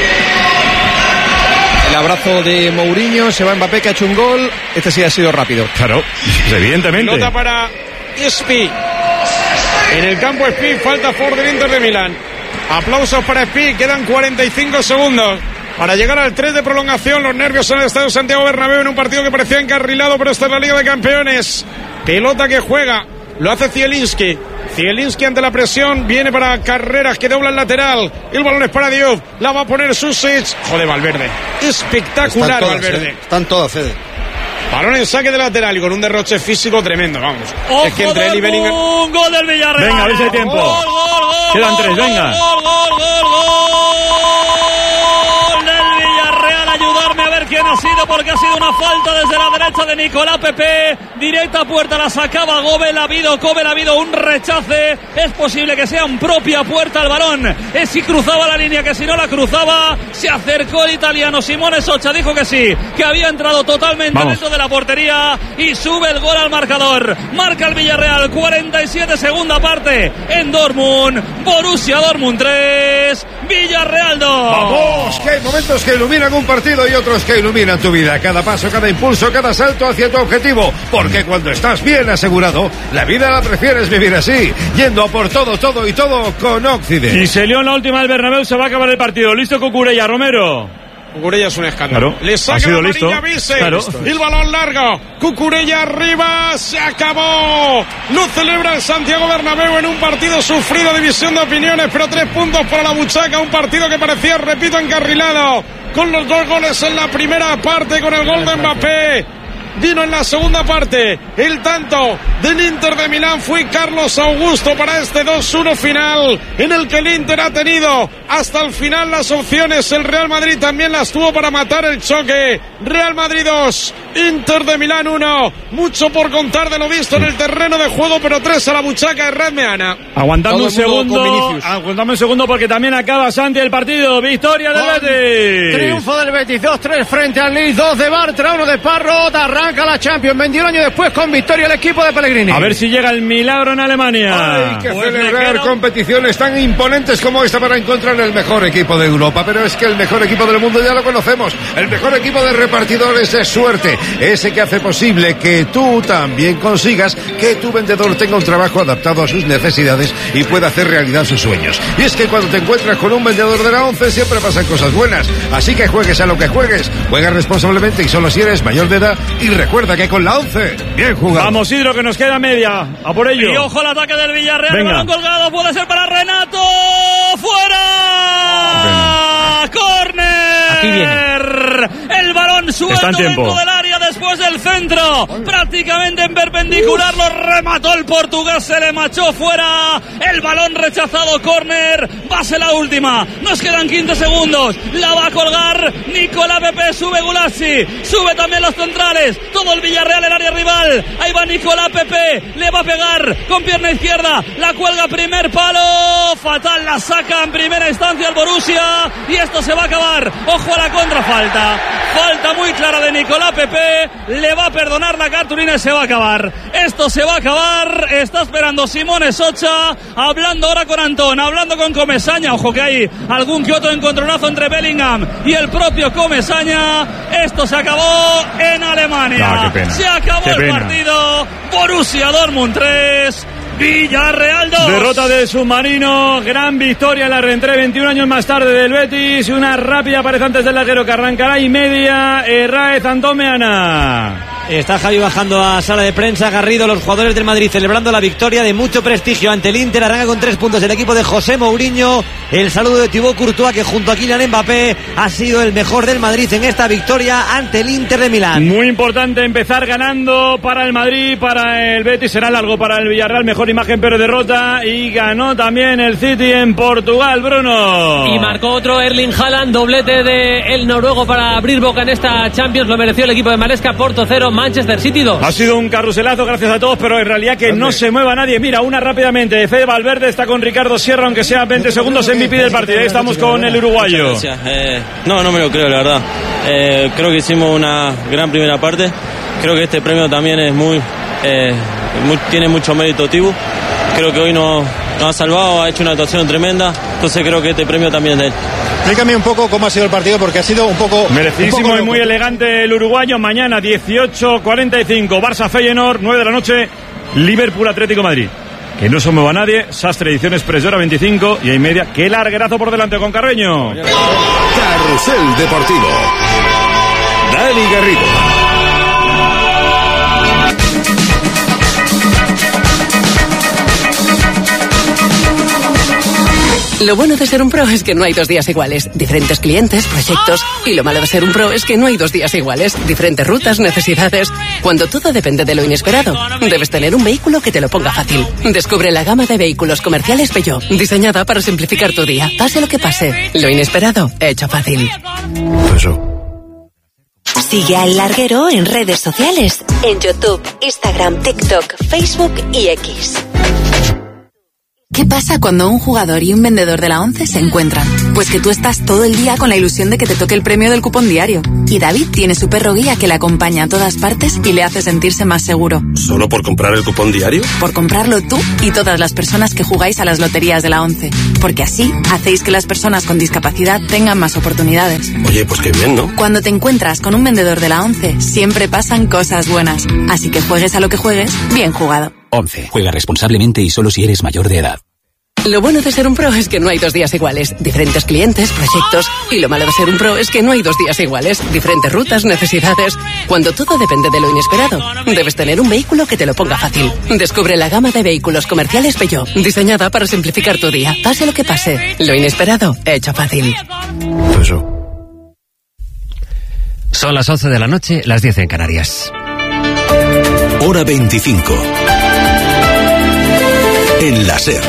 El abrazo de Mourinho. Se va Mbappé, que ha hecho un gol. Este sí ha sido rápido. Claro, evidentemente. Pelota para Spi. En el campo Spi, falta a favor del Inter de Milán. Aplausos para Spi, quedan cuarenta y cinco segundos para llegar al tres de prolongación. Los nervios en el estadio Santiago Bernabéu en un partido que parecía encarrilado, pero esta es la Liga de Campeones. Pelota que juega, lo hace Zielinski. Zielinski ante la presión, viene para Carreras que dobla el lateral. El balón es para Diouf, la va a poner Susic. Joder, Valverde. Espectacular, Están todas, Valverde. eh. Están todas, Fede. Balón en saque de lateral y con un derroche físico tremendo, vamos. ¡Ojo Es que entre él y del Bellingham... Un gol del Villarreal. Venga, a ver si hay tiempo. Gol, gol, gol, Quedan gol, tres, venga. Gol, gol, gol, gol del Villarreal. Ayudarme a ver quién ha sido porque ha sido una falta desde la derecha de Nicolás Pepe. Directa puerta, la sacaba Gobel. Ha habido, Gobel, ha habido un rechace. Es posible que sea en propia puerta el balón. Es si cruzaba la línea, que si no la cruzaba. Se acercó el italiano Simone Socha, dijo que sí, que había entrado totalmente Vamos. dentro de la portería y sube el gol al marcador. Marca el Villarreal, cuarenta y siete, segunda parte en Dortmund. Borussia Dortmund tres, Villarreal dos. Vamos, que hay momentos que iluminan un partido y otros que iluminan tu vida. Cada paso, cada impulso, cada salto hacia tu objetivo. Porque cuando estás bien asegurado, la vida la prefieres vivir así, yendo a por todo, todo y todo con Occident. Y se lió en la última del Bernabéu, se va a acabar el partido. Listo Cucurella, Romero. Cucurella es un escándalo. Claro, le saca la amarilla Vise. Claro. El balón largo. Cucurella arriba. Se acabó. Lo celebra el Santiago Bernabéu en un partido sufrido. División de opiniones, pero tres puntos para la buchaca. Un partido que parecía, repito, encarrilado. Con los dos goles en la primera parte, con el gol de Mbappé. Vino en la segunda parte el tanto del Inter de Milán. Fue Carlos Augusto para este dos uno final, en el que el Inter ha tenido hasta el final las opciones. El Real Madrid también las tuvo para matar el choque. Real Madrid dos, Inter de Milán uno. Mucho por contar de lo visto en el terreno de juego, pero tres a la buchaca de Red Meana. Aguantando un segundo, aguantando un segundo porque también acaba Santi el partido. Victoria del Betis. Triunfo del Betis, dos tres frente al Lille, dos de Bartra, uno de Parrot. Arranca la Champions, veintiún años después con victoria el equipo de Pellegrini. A ver si llega el milagro en Alemania. Hay que pues celebrar quedo... competiciones tan imponentes como esta para encontrar el mejor equipo de Europa. Pero es que el mejor equipo del mundo ya lo conocemos. El mejor equipo de repartidores de suerte. Ese que hace posible que tú también consigas que tu vendedor tenga un trabajo adaptado a sus necesidades y pueda hacer realidad sus sueños. Y es que cuando te encuentras con un vendedor de la ONCE siempre pasan cosas buenas. Así que juegues a lo que juegues. Juega responsablemente y solo si eres mayor de edad. Y recuerda que con la ONCE, bien jugado. Vamos, Hidro, que nos queda media. A por ello. Y ojo al ataque del Villarreal. Venga. Balón colgado, puede ser para Renato. ¡Fuera! ¡Córner! Aquí viene. El balón suelto dentro del área después del centro. Prácticamente en perpendicular lo remató el portugués. Se le machó fuera. El balón rechazado, córner. Va a ser la última. Nos quedan quince segundos. La va a colgar Nicolás Pepe. Sube Gulazzi. Sube también los centrales. Todo el Villarreal, el área rival. Ahí va Nicolás Pepe. Le va a pegar con pierna izquierda. La cuelga, primer palo. Fatal, la saca en primera instancia el Borussia. Y esto se va a acabar. Ojo a la contrafalta. Falta muy clara de Nicolás Pepe. Le va a perdonar la cartulina y se va a acabar. Esto se va a acabar. Está esperando Simone Socha. Hablando ahora con Antón. Hablando con Comesaña. Ojo que hay algún que otro encontronazo entre Bellingham y el propio Comesaña. Esto se acabó en Alemania. No, qué pena. Se acabó qué el pena. partido. Borussia Dortmund tres, Villarreal dos. Derrota del submarino, gran victoria en la reentré veintiún años más tarde del Betis. Una rápida pared antes del larguero que arrancará y media. Herráez, Antón Meana. Está Javi bajando a sala de prensa. Garrido, los jugadores del Madrid celebrando la victoria de mucho prestigio ante el Inter. Arranca con tres puntos el equipo de José Mourinho. El saludo de Thibaut Courtois, que junto a Kylian Mbappé ha sido el mejor del Madrid en esta victoria ante el Inter de Milán. Muy importante empezar ganando para el Madrid, para el Betis. Será largo para el Villarreal. Mejor imagen pero derrota. Y ganó también el City en Portugal, Bruno. Y marcó otro Erling Haaland, doblete de el noruego para abrir boca en esta Champions. Lo mereció el equipo de Maresca. Porto cero, Manchester City dos. Ha sido un carruselazo, gracias a todos, pero en realidad que no se mueva nadie. Mira, una rápidamente. Fede Valverde está con Ricardo Sierra, aunque sea veinte segundos, M V P del partido. Ahí estamos con el uruguayo. Eh, no, no me lo creo, la verdad. Eh, creo que hicimos una gran primera parte. Creo que este premio también es muy, eh, muy tiene mucho mérito Tibu. Creo que hoy nos, nos ha salvado, ha hecho una actuación tremenda. Entonces creo que este premio también es de él. Explícame un poco cómo ha sido el partido, porque ha sido un poco... Merecidísimo un poco y muy elegante el uruguayo. Mañana dieciocho cuarenta y cinco, Barça Feyenoord, nueve de la noche, Liverpool Atlético Madrid. Que no se mueva nadie. Sastre Ediciones Presora veinticinco y hay media. Qué larguerazo por delante con Carreño. Carrusel Deportivo. Dani Garrido. Lo bueno de ser un pro es que no hay dos días iguales. Diferentes clientes, proyectos. Y lo malo de ser un pro es que no hay dos días iguales. Diferentes rutas, necesidades. Cuando todo depende de lo inesperado, debes tener un vehículo que te lo ponga fácil. Descubre la gama de vehículos comerciales Peugeot, diseñada para simplificar tu día. Pase lo que pase, lo inesperado, hecho fácil. Eso. Sigue a El Larguero en redes sociales, en YouTube, Instagram, TikTok, Facebook y X. ¿Qué pasa cuando un jugador y un vendedor de la ONCE se encuentran? Pues que tú estás todo el día con la ilusión de que te toque el premio del cupón diario. Y David tiene su perro guía que le acompaña a todas partes y le hace sentirse más seguro. ¿Solo por comprar el cupón diario? Por comprarlo tú y todas las personas que jugáis a las loterías de la ONCE. Porque así hacéis que las personas con discapacidad tengan más oportunidades. Oye, pues qué bien, ¿no? Cuando te encuentras con un vendedor de la ONCE, siempre pasan cosas buenas. Así que juegues a lo que juegues, bien jugado. ONCE. Juega responsablemente y solo si eres mayor de edad. Lo bueno de ser un pro es que no hay dos días iguales. Diferentes clientes, proyectos. Y lo malo de ser un pro es que no hay dos días iguales. Diferentes rutas, necesidades. Cuando todo depende de lo inesperado, debes tener un vehículo que te lo ponga fácil. Descubre la gama de vehículos comerciales Peugeot, diseñada para simplificar tu día. Pase lo que pase, lo inesperado, hecho fácil. Son las once de la noche, las diez en Canarias. Hora veinticinco. En la SER.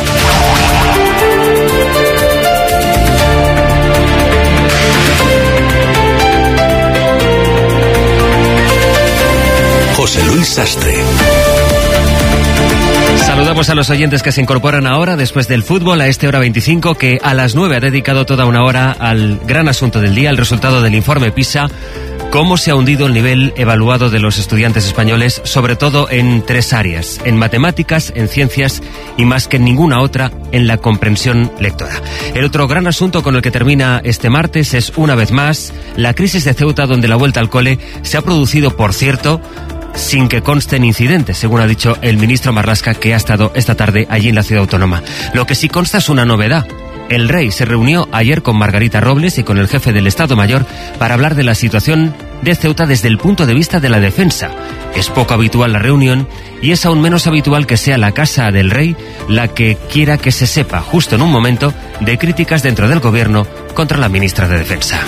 José Luis Sastre. Saludamos a los oyentes que se incorporan ahora después del fútbol a este Hora veinticinco, que a las nueve ha dedicado toda una hora al gran asunto del día, el resultado del informe PISA. Cómo se ha hundido el nivel evaluado de los estudiantes españoles, sobre todo en tres áreas: en matemáticas, en ciencias y más que en ninguna otra, en la comprensión lectora. El otro gran asunto con el que termina este martes es, una vez más, la crisis de Ceuta, donde la vuelta al cole se ha producido, por cierto, sin que consten incidentes, según ha dicho el ministro Marlaska, que ha estado esta tarde allí en la ciudad autónoma. Lo que sí consta es una novedad. El rey se reunió ayer con Margarita Robles y con el jefe del Estado Mayor para hablar de la situación de Ceuta desde el punto de vista de la defensa. Es poco habitual la reunión y es aún menos habitual que sea la casa del rey la que quiera que se sepa, justo en un momento de críticas dentro del gobierno contra la ministra de Defensa.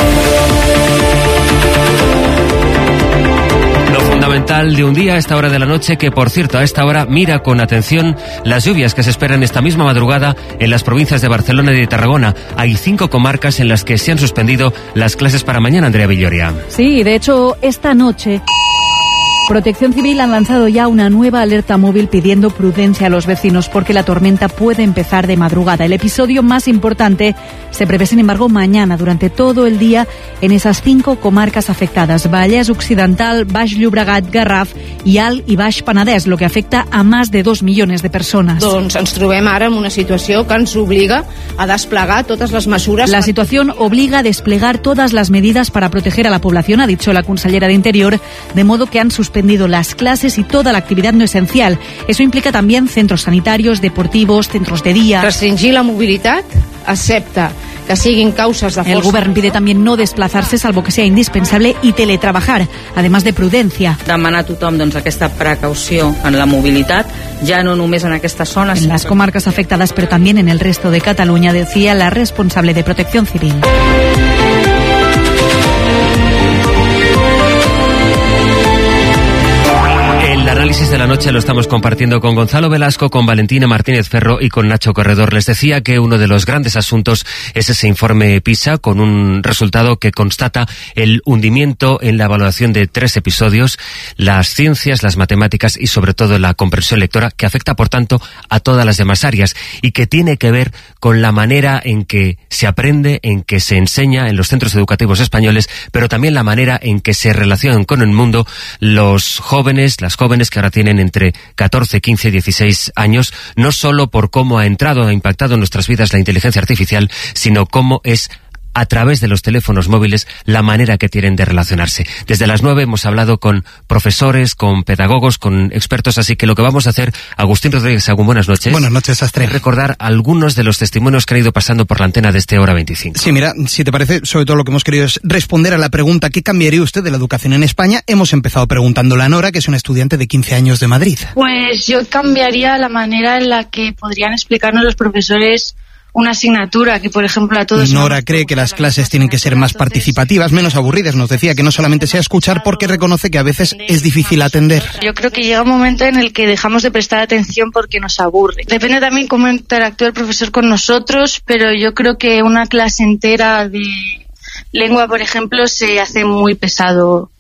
Lo fundamental de un día a esta hora de la noche, que por cierto a esta hora mira con atención las lluvias que se esperan esta misma madrugada en las provincias de Barcelona y de Tarragona. Hay cinco comarcas en las que se han suspendido las clases para mañana, Andrea Villoria. Sí, de hecho esta noche Protección Civil han lanzado ya una nueva alerta móvil pidiendo prudencia a los vecinos porque la tormenta puede empezar de madrugada. El episodio más importante se prevé, sin embargo, mañana durante todo el día en esas cinco comarcas afectadas: Vallès Occidental, Baix Llobregat, Garraf i Alt i Baix Penedès, lo que afecta a más de dos millones de personas. Doncs ens trobem ara en una situació que ens obliga a desplegar totes les mesures. La situación obliga a desplegar todas las medidas para proteger a la población, ha dicho la consellera de Interior, de modo que han suspendido las clases y toda la actividad no esencial. Eso implica también centros sanitarios, deportivos, centros de día. Restringir la mobilitat, excepte que siguin causes de força. El govern pide también no desplazarse salvo que sea indispensable y teletrabajar, además de prudencia. Demanar a tothom doncs, aquesta precaució en la mobilitat, ja no només en aquestes zones. En las comarcas afectadas, pero también en el resto de Cataluña, decía la responsable de Protección Civil. El análisis de la noche lo estamos compartiendo con Gonzalo Velasco, con Valentina Martínez Ferro y con Nacho Corredor. Les decía que uno de los grandes asuntos es ese informe PISA, con un resultado que constata el hundimiento en la evaluación de tres episodios: las ciencias, las matemáticas y sobre todo la comprensión lectora, que afecta por tanto a todas las demás áreas y que tiene que ver con la manera en que se aprende, en que se enseña en los centros educativos españoles, pero también la manera en que se relacionan con el mundo los jóvenes, las jóvenes que ahora tienen entre catorce, quince y dieciséis años, no solo por cómo ha entrado, ha impactado en nuestras vidas la inteligencia artificial, sino cómo es a través de los teléfonos móviles la manera que tienen de relacionarse. Desde las nueve hemos hablado con profesores, con pedagogos, con expertos, así que lo que vamos a hacer, Agustín Rodríguez Sagún, buenas noches. Buenas noches, Sastre. Es recordar algunos de los testimonios que han ido pasando por la antena de este Hora veinticinco. Sí, mira, si te parece, sobre todo lo que hemos querido es responder a la pregunta ¿qué cambiaría usted de la educación en España? Hemos empezado preguntándole a Nora, que es una estudiante de quince años de Madrid. Pues yo cambiaría la manera en la que podrían explicarnos los profesores una asignatura que, por ejemplo, a todos... Nora cree que las clases tienen que ser más participativas, menos aburridas. Nos decía que no solamente sea escuchar, porque reconoce que a veces es difícil atender. Yo creo que llega un momento en el que dejamos de prestar atención porque nos aburre. Depende también cómo interactúa el profesor con nosotros, pero yo creo que una clase entera de lengua, por ejemplo, se hace muy pesado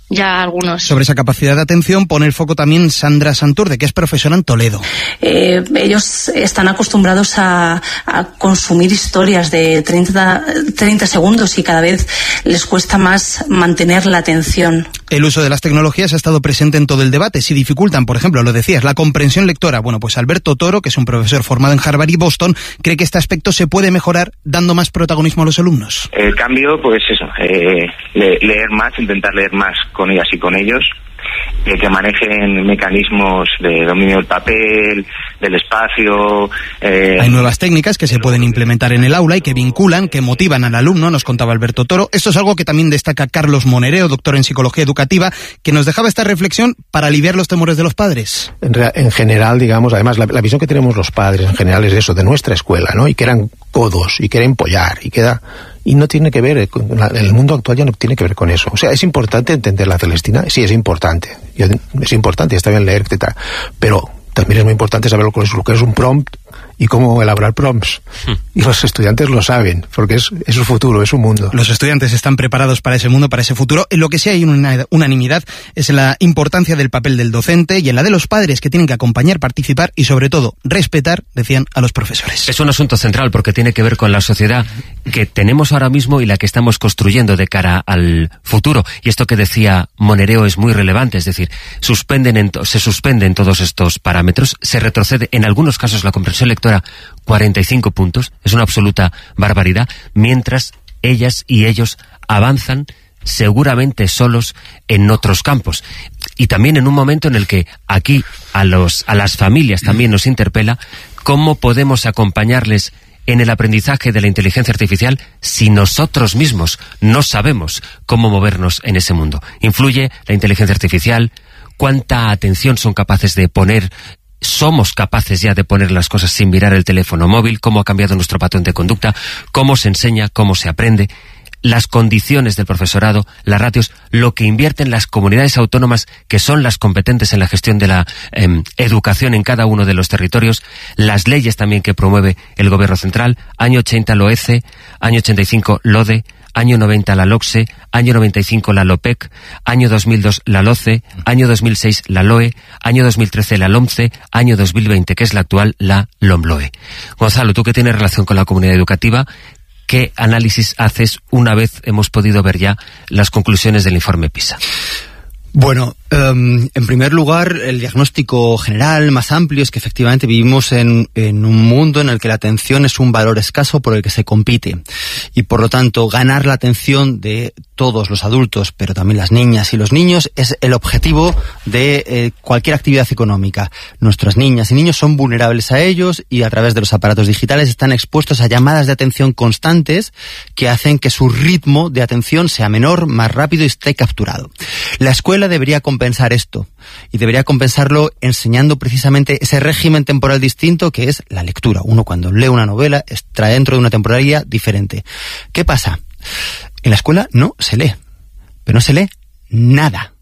ya algunos. Sobre esa capacidad de atención pone el foco también Sandra Santurde, que es profesora en Toledo. Eh, ellos están acostumbrados a, a consumir historias de treinta, treinta segundos y cada vez les cuesta más mantener la atención. El uso de las tecnologías ha estado presente en todo el debate. Si dificultan, por ejemplo, lo decías, la comprensión lectora. Bueno, pues Alberto Toro, que es un profesor formado en Harvard y Boston, cree que este aspecto se puede mejorar dando más protagonismo a los alumnos. El cambio, pues eso, eh, leer más, intentar leer más con ellas y con ellos, eh, que manejen mecanismos de dominio del papel, del espacio. Eh... Hay nuevas técnicas que se pueden implementar en el aula y que vinculan, que motivan al alumno, nos contaba Alberto Toro. Esto es algo que también destaca Carlos Monereo, doctor en psicología educativa, que nos dejaba esta reflexión para aliviar los temores de los padres. En, en general, digamos, además, la, la visión que tenemos los padres en general es eso, de nuestra escuela, ¿no? Y que eran codos, y que era empollar, y que era... Y no tiene que ver, con la, el mundo actual ya no tiene que ver con eso. O sea, ¿es importante entender la Celestina? Sí, es importante. Es importante, está bien leer, etcétera. Pero también es muy importante saber lo que es, lo que es un prompt y cómo elaborar prompts. Hmm. Y los estudiantes lo saben, porque es, es su futuro, es su mundo. Los estudiantes están preparados para ese mundo, para ese futuro. En lo que sí hay una unanimidad es en la importancia del papel del docente y en la de los padres, que tienen que acompañar, participar y, sobre todo, respetar, decían, a los profesores. Es un asunto central porque tiene que ver con la sociedad que tenemos ahora mismo y la que estamos construyendo de cara al futuro. Y esto que decía Monereo es muy relevante, es decir, suspenden en se suspenden todos estos parámetros, se retrocede en algunos casos la comprensión lectora cuarenta y cinco puntos, es una absoluta barbaridad, mientras ellas y ellos avanzan seguramente solos en otros campos. Y también en un momento en el que aquí a los a las familias también nos interpela cómo podemos acompañarles en el aprendizaje de la inteligencia artificial si nosotros mismos no sabemos cómo movernos en ese mundo. ¿Influye la inteligencia artificial? ¿Cuánta atención son capaces de poner? ¿Somos capaces ya de poner las cosas sin mirar el teléfono móvil? ¿Cómo ha cambiado nuestro patrón de conducta? ¿Cómo se enseña? ¿Cómo se aprende? Las condiciones del profesorado, las ratios, lo que invierten las comunidades autónomas, que son las competentes en la gestión de la eh, educación en cada uno de los territorios, las leyes también que promueve el gobierno central, año ochenta la O E C E, año ochenta y cinco la O D E, año noventa la LOCSE, año noventa y cinco la LOPEC, año dos mil dos la LOCE, año dos mil seis la LOE, año dos mil trece la LOMCE, año dos mil veinte, que es la actual, la LOMLOE. Gonzalo, tú que tienes relación con la comunidad educativa, ¿qué análisis haces una vez hemos podido ver ya las conclusiones del informe PISA? Bueno, um, en primer lugar, el diagnóstico general más amplio es que efectivamente vivimos en, en un mundo en el que la atención es un valor escaso por el que se compite. Y por lo tanto, ganar la atención de todos los adultos, pero también las niñas y los niños, es el objetivo de eh, cualquier actividad económica. Nuestras niñas y niños son vulnerables a ellos y a través de los aparatos digitales están expuestos a llamadas de atención constantes que hacen que su ritmo de atención sea menor, más rápido y esté capturado. La escuela debería compensar esto y debería compensarlo enseñando precisamente ese régimen temporal distinto que es la lectura. Uno cuando lee una novela está dentro de una temporalidad diferente. ¿Qué pasa? En la escuela no se lee, pero no se lee nada.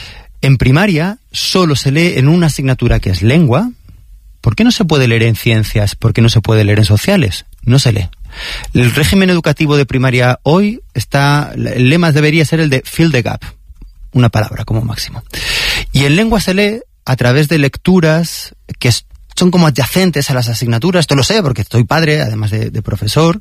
En primaria solo se lee en una asignatura que es lengua. ¿Por qué no se puede leer en ciencias? ¿Por qué no se puede leer en sociales? No se lee. El régimen educativo de primaria hoy está, el lema debería ser el de fill the gap. Una palabra como máximo. Y en lengua se lee a través de lecturas que son como adyacentes a las asignaturas. Esto lo sé porque estoy padre, además de, de profesor,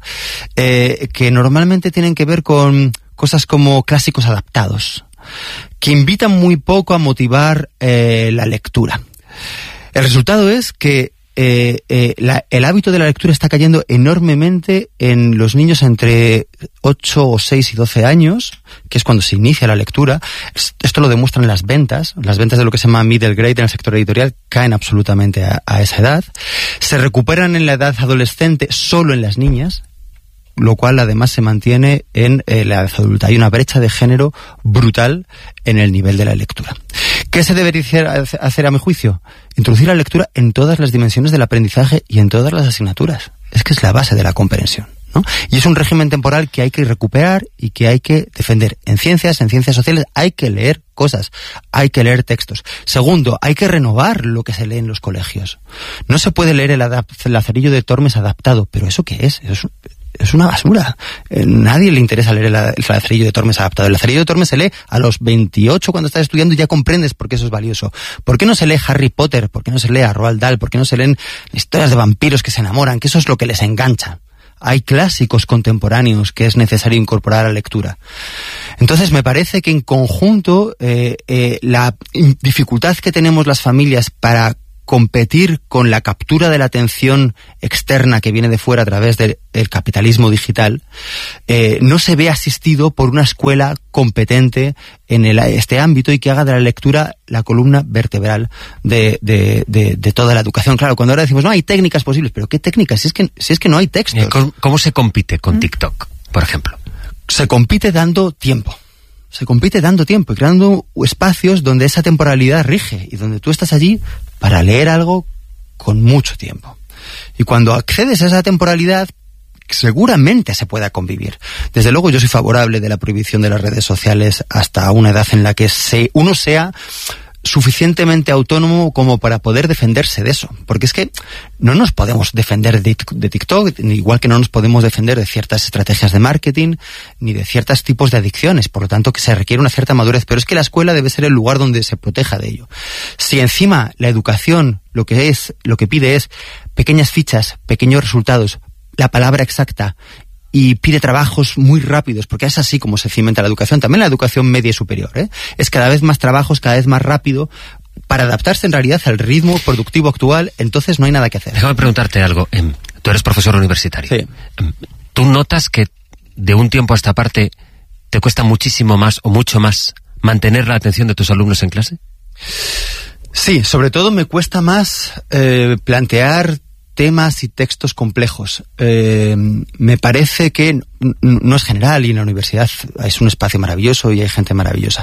eh, que normalmente tienen que ver con cosas como clásicos adaptados, que invitan muy poco a motivar eh, la lectura. El resultado es que Eh, eh, la, el hábito de la lectura está cayendo enormemente en los niños entre ocho o seis y doce años, que es cuando se inicia la lectura. Esto lo demuestran las ventas. Las ventas de lo que se llama middle grade en el sector editorial caen absolutamente a, a esa edad. Se recuperan en la edad adolescente solo en las niñas, lo cual además se mantiene en eh, la edad adulta. Hay una brecha de género brutal en el nivel de la lectura. ¿Qué se debería hacer a mi juicio? Introducir la lectura en todas las dimensiones del aprendizaje y en todas las asignaturas. Es que es la base de la comprensión, ¿no? Y es un régimen temporal que hay que recuperar y que hay que defender. En ciencias, en ciencias sociales, hay que leer cosas, hay que leer textos. Segundo, hay que renovar lo que se lee en los colegios. No se puede leer el, el Lazarillo de Tormes adaptado, pero ¿eso qué es? Eso es es una basura. Eh, nadie le interesa leer el, el Lazarillo de Tormes adaptado. El Lazarillo de Tormes se lee a los veintiocho cuando estás estudiando y ya comprendes por qué eso es valioso. ¿Por qué no se lee Harry Potter? ¿Por qué no se lee a Roald Dahl? ¿Por qué no se leen historias de vampiros que se enamoran? Que eso es lo que les engancha. Hay clásicos contemporáneos que es necesario incorporar a la lectura. Entonces me parece que en conjunto eh, eh, la dificultad que tenemos las familias para competir con la captura de la atención externa que viene de fuera a través del, del capitalismo digital, eh, no se ve asistido por una escuela competente en el, este ámbito y que haga de la lectura la columna vertebral de, de, de, de toda la educación. Claro, cuando ahora decimos, no, hay técnicas posibles, pero ¿qué técnicas? Si es que, si es que no hay textos. ¿Cómo, cómo se compite con TikTok, por ejemplo? Se compite dando tiempo. Se compite dando tiempo y creando espacios donde esa temporalidad rige y donde tú estás allí para leer algo con mucho tiempo. Y cuando accedes a esa temporalidad, seguramente se pueda convivir. Desde luego yo soy favorable de la prohibición de las redes sociales hasta una edad en la que se, uno sea suficientemente autónomo como para poder defenderse de eso. Porque es que no nos podemos defender de, de TikTok, igual que no nos podemos defender de ciertas estrategias de marketing, ni de ciertos tipos de adicciones. Por lo tanto, que se requiere una cierta madurez. Pero es que la escuela debe ser el lugar donde se proteja de ello. Si encima la educación lo que es, lo que pide es pequeñas fichas, pequeños resultados, la palabra exacta, y pide trabajos muy rápidos, porque es así como se cimenta la educación, también la educación media y superior, ¿eh? Es cada vez más trabajos, cada vez más rápido, para adaptarse en realidad al ritmo productivo actual, entonces no hay nada que hacer. Déjame preguntarte algo, eh, tú eres profesor universitario. Sí. ¿Tú notas que de un tiempo a esta parte te cuesta muchísimo más o mucho más mantener la atención de tus alumnos en clase? Sí, sobre todo me cuesta más eh, plantear temas y textos complejos. Eh, me parece que n- no es general y en la universidad es un espacio maravilloso y hay gente maravillosa.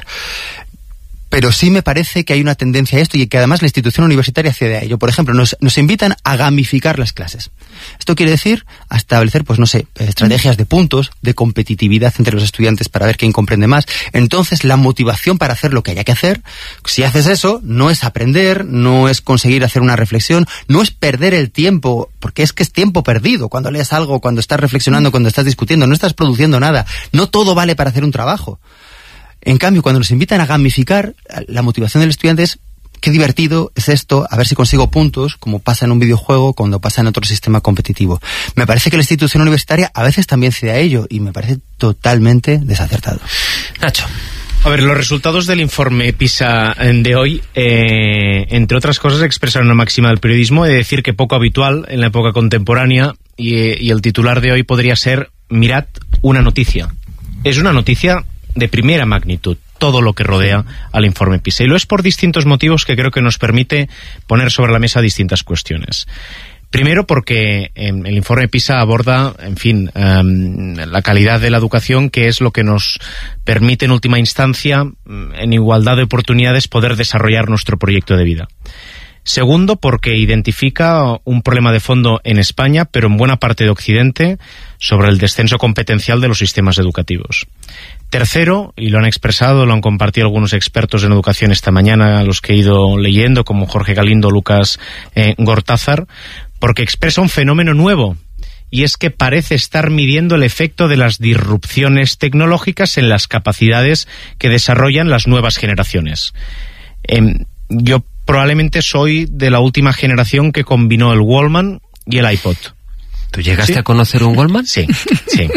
Pero sí me parece que hay una tendencia a esto y que además la institución universitaria cede a ello. Por ejemplo, nos, nos invitan a gamificar las clases. Esto quiere decir a establecer, pues no sé, estrategias de puntos, de competitividad entre los estudiantes para ver quién comprende más. Entonces, la motivación para hacer lo que haya que hacer, si haces eso, no es aprender, no es conseguir hacer una reflexión, no es perder el tiempo, porque es que es tiempo perdido. Cuando lees algo, cuando estás reflexionando, cuando estás discutiendo, no estás produciendo nada. No todo vale para hacer un trabajo. En cambio, cuando nos invitan a gamificar, la motivación del estudiante es qué divertido es esto, a ver si consigo puntos, como pasa en un videojuego, cuando pasa en otro sistema competitivo. Me parece que la institución universitaria a veces también cede a ello y me parece totalmente desacertado. Nacho. A ver, los resultados del informe PISA de hoy, eh, entre otras cosas, expresan una máxima del periodismo, de decir que poco habitual en la época contemporánea, y, y el titular de hoy podría ser: mirad una noticia. Es una noticia de primera magnitud, todo lo que rodea al informe PISA. Y lo es por distintos motivos que creo que nos permite poner sobre la mesa distintas cuestiones. Primero, porque eh, el informe PISA aborda, en fin, eh, la calidad de la educación, que es lo que nos permite en última instancia, en igualdad de oportunidades, poder desarrollar nuestro proyecto de vida. Segundo, porque identifica un problema de fondo en España, pero en buena parte de Occidente, sobre el descenso competencial de los sistemas educativos. Tercero, y lo han expresado, lo han compartido algunos expertos en educación esta mañana, a los que he ido leyendo, como Jorge Galindo, Lucas eh, Gortázar, porque expresa un fenómeno nuevo, y es que parece estar midiendo el efecto de las disrupciones tecnológicas en las capacidades que desarrollan las nuevas generaciones. Eh, yo probablemente soy de la última generación que combinó el Walkman y el iPod. ¿Tú llegaste ¿Sí? a conocer un Walkman? Sí, sí. Eh,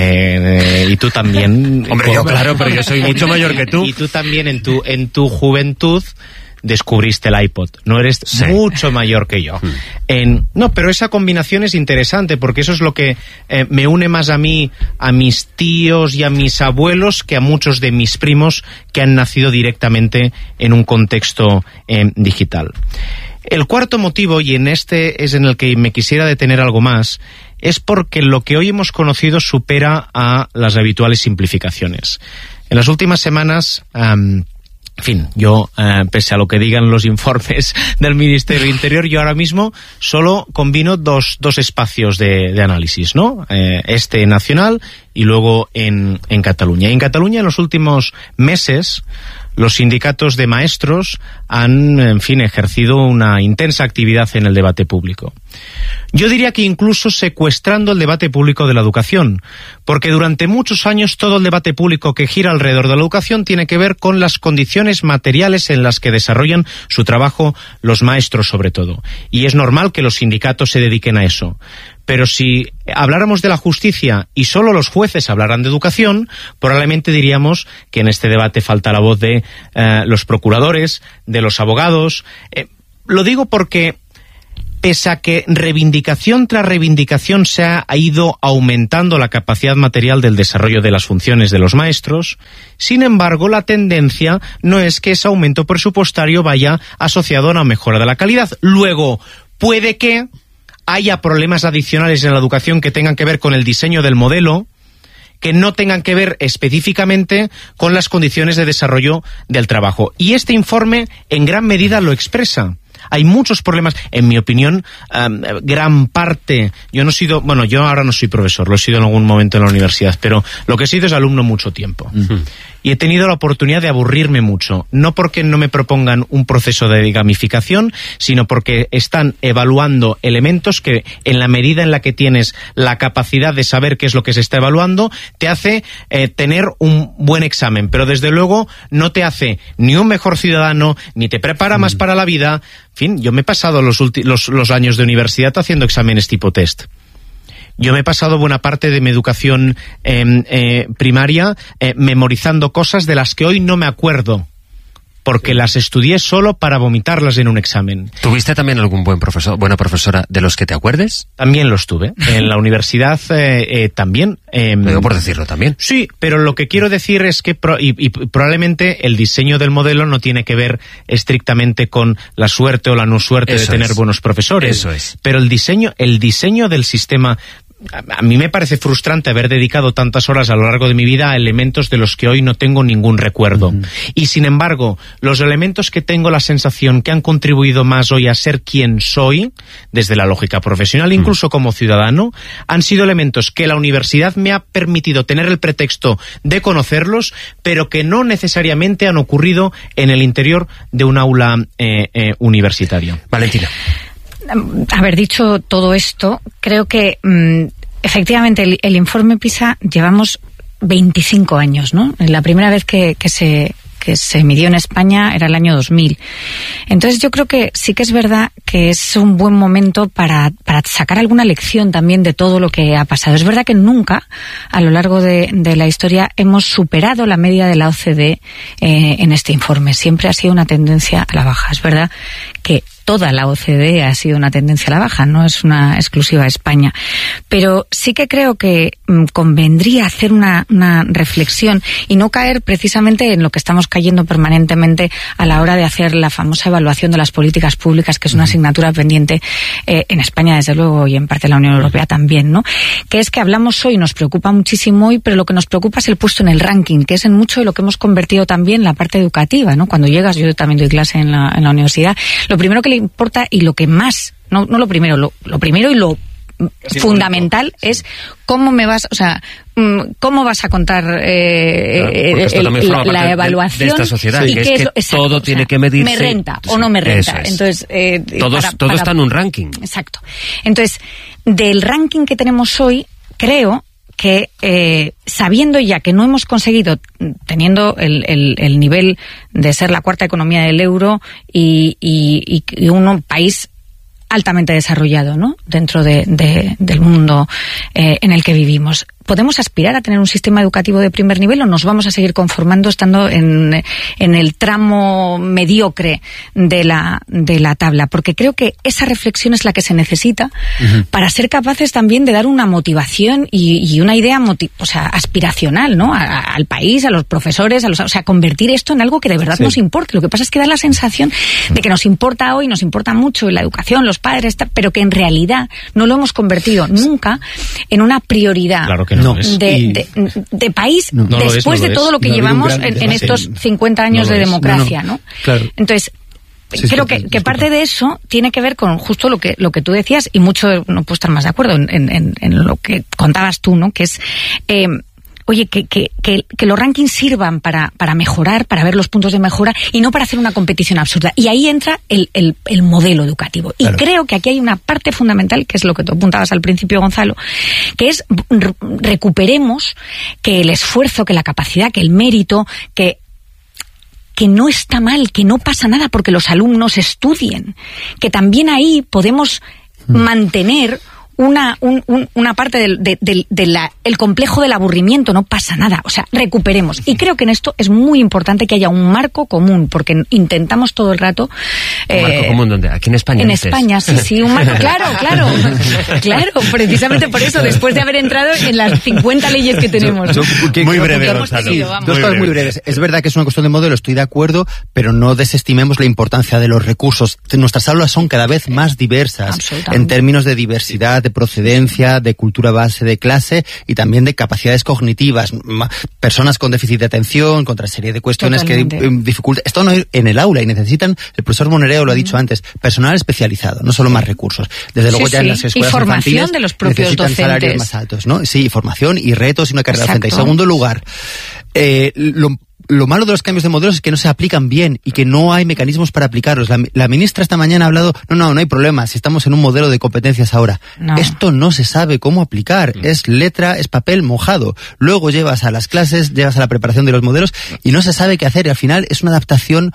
eh, y tú también. Hombre, yo claro, pero yo soy mucho mayor que tú. Y tú también en tu en tu juventud descubriste el iPod. No eres sí. mucho mayor que yo. Hmm. En, no, pero esa combinación es interesante porque eso es lo que eh, me une más a mí, a mis tíos y a mis abuelos, que a muchos de mis primos que han nacido directamente en un contexto eh, digital. El cuarto motivo, y en este es en el que me quisiera detener algo más, es porque lo que hoy hemos conocido supera a las habituales simplificaciones. En las últimas semanas, um, en fin, yo, uh, pese a lo que digan los informes del Ministerio del Interior, yo ahora mismo solo combino dos, dos espacios de, de análisis, ¿no? Eh, este nacional y luego en, en Cataluña. Y en Cataluña, en los últimos meses, los sindicatos de maestros han, en fin, ejercido una intensa actividad en el debate público. Yo diría que incluso secuestrando el debate público de la educación, porque durante muchos años todo el debate público que gira alrededor de la educación tiene que ver con las condiciones materiales en las que desarrollan su trabajo los maestros sobre todo. Y es normal que los sindicatos se dediquen a eso. Pero si habláramos de la justicia y solo los jueces hablaran de educación, probablemente diríamos que en este debate falta la voz de eh, los procuradores, de los abogados. Eh, lo digo porque, pese a que reivindicación tras reivindicación se ha ido aumentando la capacidad material del desarrollo de las funciones de los maestros, sin embargo, la tendencia no es que ese aumento presupuestario vaya asociado a una mejora de la calidad. Luego, puede que haya problemas adicionales en la educación que tengan que ver con el diseño del modelo, que no tengan que ver específicamente con las condiciones de desarrollo del trabajo. Y este informe en gran medida lo expresa. Hay muchos problemas, en mi opinión, um, gran parte, yo no he sido, bueno, yo ahora no soy profesor, lo he sido en algún momento en la universidad, pero lo que he sido es alumno mucho tiempo. Uh-huh. Y he tenido la oportunidad de aburrirme mucho, no porque no me propongan un proceso de gamificación, sino porque están evaluando elementos que, en la medida en la que tienes la capacidad de saber qué es lo que se está evaluando, te hace eh, tener un buen examen, pero desde luego no te hace ni un mejor ciudadano, ni te prepara más para la vida. En fin, yo me he pasado los, los, los años de universidad haciendo exámenes tipo test. Yo me he pasado buena parte de mi educación eh, eh, primaria eh, memorizando cosas de las que hoy no me acuerdo, porque las estudié solo para vomitarlas en un examen. ¿Tuviste también algún buen profesor, buena profesora de los que te acuerdes? También los tuve. En la universidad eh, eh, también. Eh, Lo digo por decirlo también. Sí, pero lo que quiero decir es que pro, y, y probablemente el diseño del modelo no tiene que ver estrictamente con la suerte o la no suerte Eso de tener es. buenos profesores. Eso es. Pero el diseño, el diseño del sistema... A mí me parece frustrante haber dedicado tantas horas a lo largo de mi vida a elementos de los que hoy no tengo ningún recuerdo. Uh-huh. Y sin embargo, los elementos que tengo la sensación que han contribuido más hoy a ser quien soy, desde la lógica profesional, uh-huh. incluso como ciudadano, han sido elementos que la universidad me ha permitido tener el pretexto de conocerlos, pero que no necesariamente han ocurrido en el interior de un aula eh, eh, universitaria. Valentina. Haber dicho todo esto, creo que mmm, efectivamente el, el informe PISA llevamos veinticinco años, ¿no? La primera vez que, que se que se midió en España era el año dos mil. Entonces yo creo que sí que es verdad que es un buen momento para, para sacar alguna lección también de todo lo que ha pasado. Es verdad que nunca a lo largo de, de la historia hemos superado la media de la O C D E eh, en este informe. Siempre ha sido una tendencia a la baja. Es verdad que toda la O C D E ha sido una tendencia a la baja, no es una exclusiva de España. Pero sí que creo que mmm, convendría hacer una, una reflexión y no caer precisamente en lo que estamos cayendo permanentemente a la hora de hacer la famosa evaluación de las políticas públicas, que es una asignatura pendiente eh, en España, desde luego, y en parte de la Unión Europea también, ¿no? Que es que hablamos hoy, nos preocupa muchísimo hoy, pero lo que nos preocupa es el puesto en el ranking, que es en mucho de lo que hemos convertido también la parte educativa, ¿no? Cuando llegas, yo también doy clase en la, en la universidad, lo primero que le importa y lo que más, no, no lo primero, lo, lo primero y lo sí, fundamental sí. es cómo me vas, o sea, cómo vas a contar eh, claro, el, la, la evaluación de, de esta sociedad, y que qué es que es, exacto, todo tiene o sea, que medirse. Me renta o no me renta. Es. Entonces, eh, Todos, para, todo para, está en un ranking. Exacto. Entonces, del ranking que tenemos hoy, creo que eh, sabiendo ya que no hemos conseguido, teniendo el, el, el nivel de ser la cuarta economía del euro y, y, y un país altamente desarrollado, ¿no? Dentro de, de, del mundo eh, en el que vivimos. ¿Podemos aspirar a tener un sistema educativo de primer nivel o nos vamos a seguir conformando estando en, en el tramo mediocre de la, de la tabla? Porque creo que esa reflexión es la que se necesita uh-huh. para ser capaces también de dar una motivación y, y una idea motiv- o sea, aspiracional, ¿no? A, a, al país, a los profesores, a los, o sea, convertir esto en algo que de verdad sí. nos importe. Lo que pasa es que da la sensación de que nos importa hoy, nos importa mucho la educación, los padres, pero que en realidad no lo hemos convertido nunca en una prioridad. Claro que no, de, es. de, de país no, no después es, no de todo es. lo que no llevamos en, en estos cincuenta años no de democracia, ¿no? no. Claro. Entonces, Sí, creo sí, que, sí, que sí, parte de eso tiene que ver con justo lo que lo que tú decías y mucho no puedo estar más de acuerdo en, en, en lo que contabas tú, ¿no? Que es eh, oye, que, que, que, que los rankings sirvan para, para mejorar, para ver los puntos de mejora y no para hacer una competición absurda. Y ahí entra el, el, el modelo educativo. Y claro, creo que aquí hay una parte fundamental, que es lo que tú apuntabas al principio, Gonzalo, que es recuperemos que el esfuerzo, que la capacidad, que el mérito, que que no está mal, que no pasa nada porque los alumnos estudien, que también ahí podemos mm. mantener una un, un, una parte del de, de, de la, el complejo del aburrimiento, no pasa nada, o sea, recuperemos. Y creo que en esto es muy importante que haya un marco común, porque intentamos todo el rato... ¿Un eh, marco común dónde? ¿Aquí en España? En dices? España, sí, sí, un marco, claro, claro, claro, precisamente por eso, después de haber entrado en las cincuenta leyes que tenemos. Yo, yo, que, muy que breve, hemos tenido, Dos cosas muy breves. Es verdad que es una cuestión de modelo, estoy de acuerdo, pero no desestimemos la importancia de los recursos. Nuestras aulas son cada vez más diversas en términos de diversidad, de procedencia, de cultura base de clase y también de capacidades cognitivas, personas con déficit de atención, con otra serie de cuestiones Totalmente. que dificultan. Esto no es en el aula y necesitan, el profesor Monereo lo ha dicho antes, personal especializado, no solo más recursos. Desde luego sí, ya sí. en las escuelas y formación infantiles de los propios necesitan docentes. salarios más altos, ¿no? Sí, formación y retos y una carrera Exacto. docente. Y segundo lugar, eh, lo Lo malo de los cambios de modelos es que no se aplican bien y que no hay mecanismos para aplicarlos. La, la ministra esta mañana ha hablado, no, no, no hay problema, si estamos en un modelo de competencias ahora. No. Esto no se sabe cómo aplicar, mm. es letra, es papel mojado. Luego llevas a las clases, llevas a la preparación de los modelos y no se sabe qué hacer y al final es una adaptación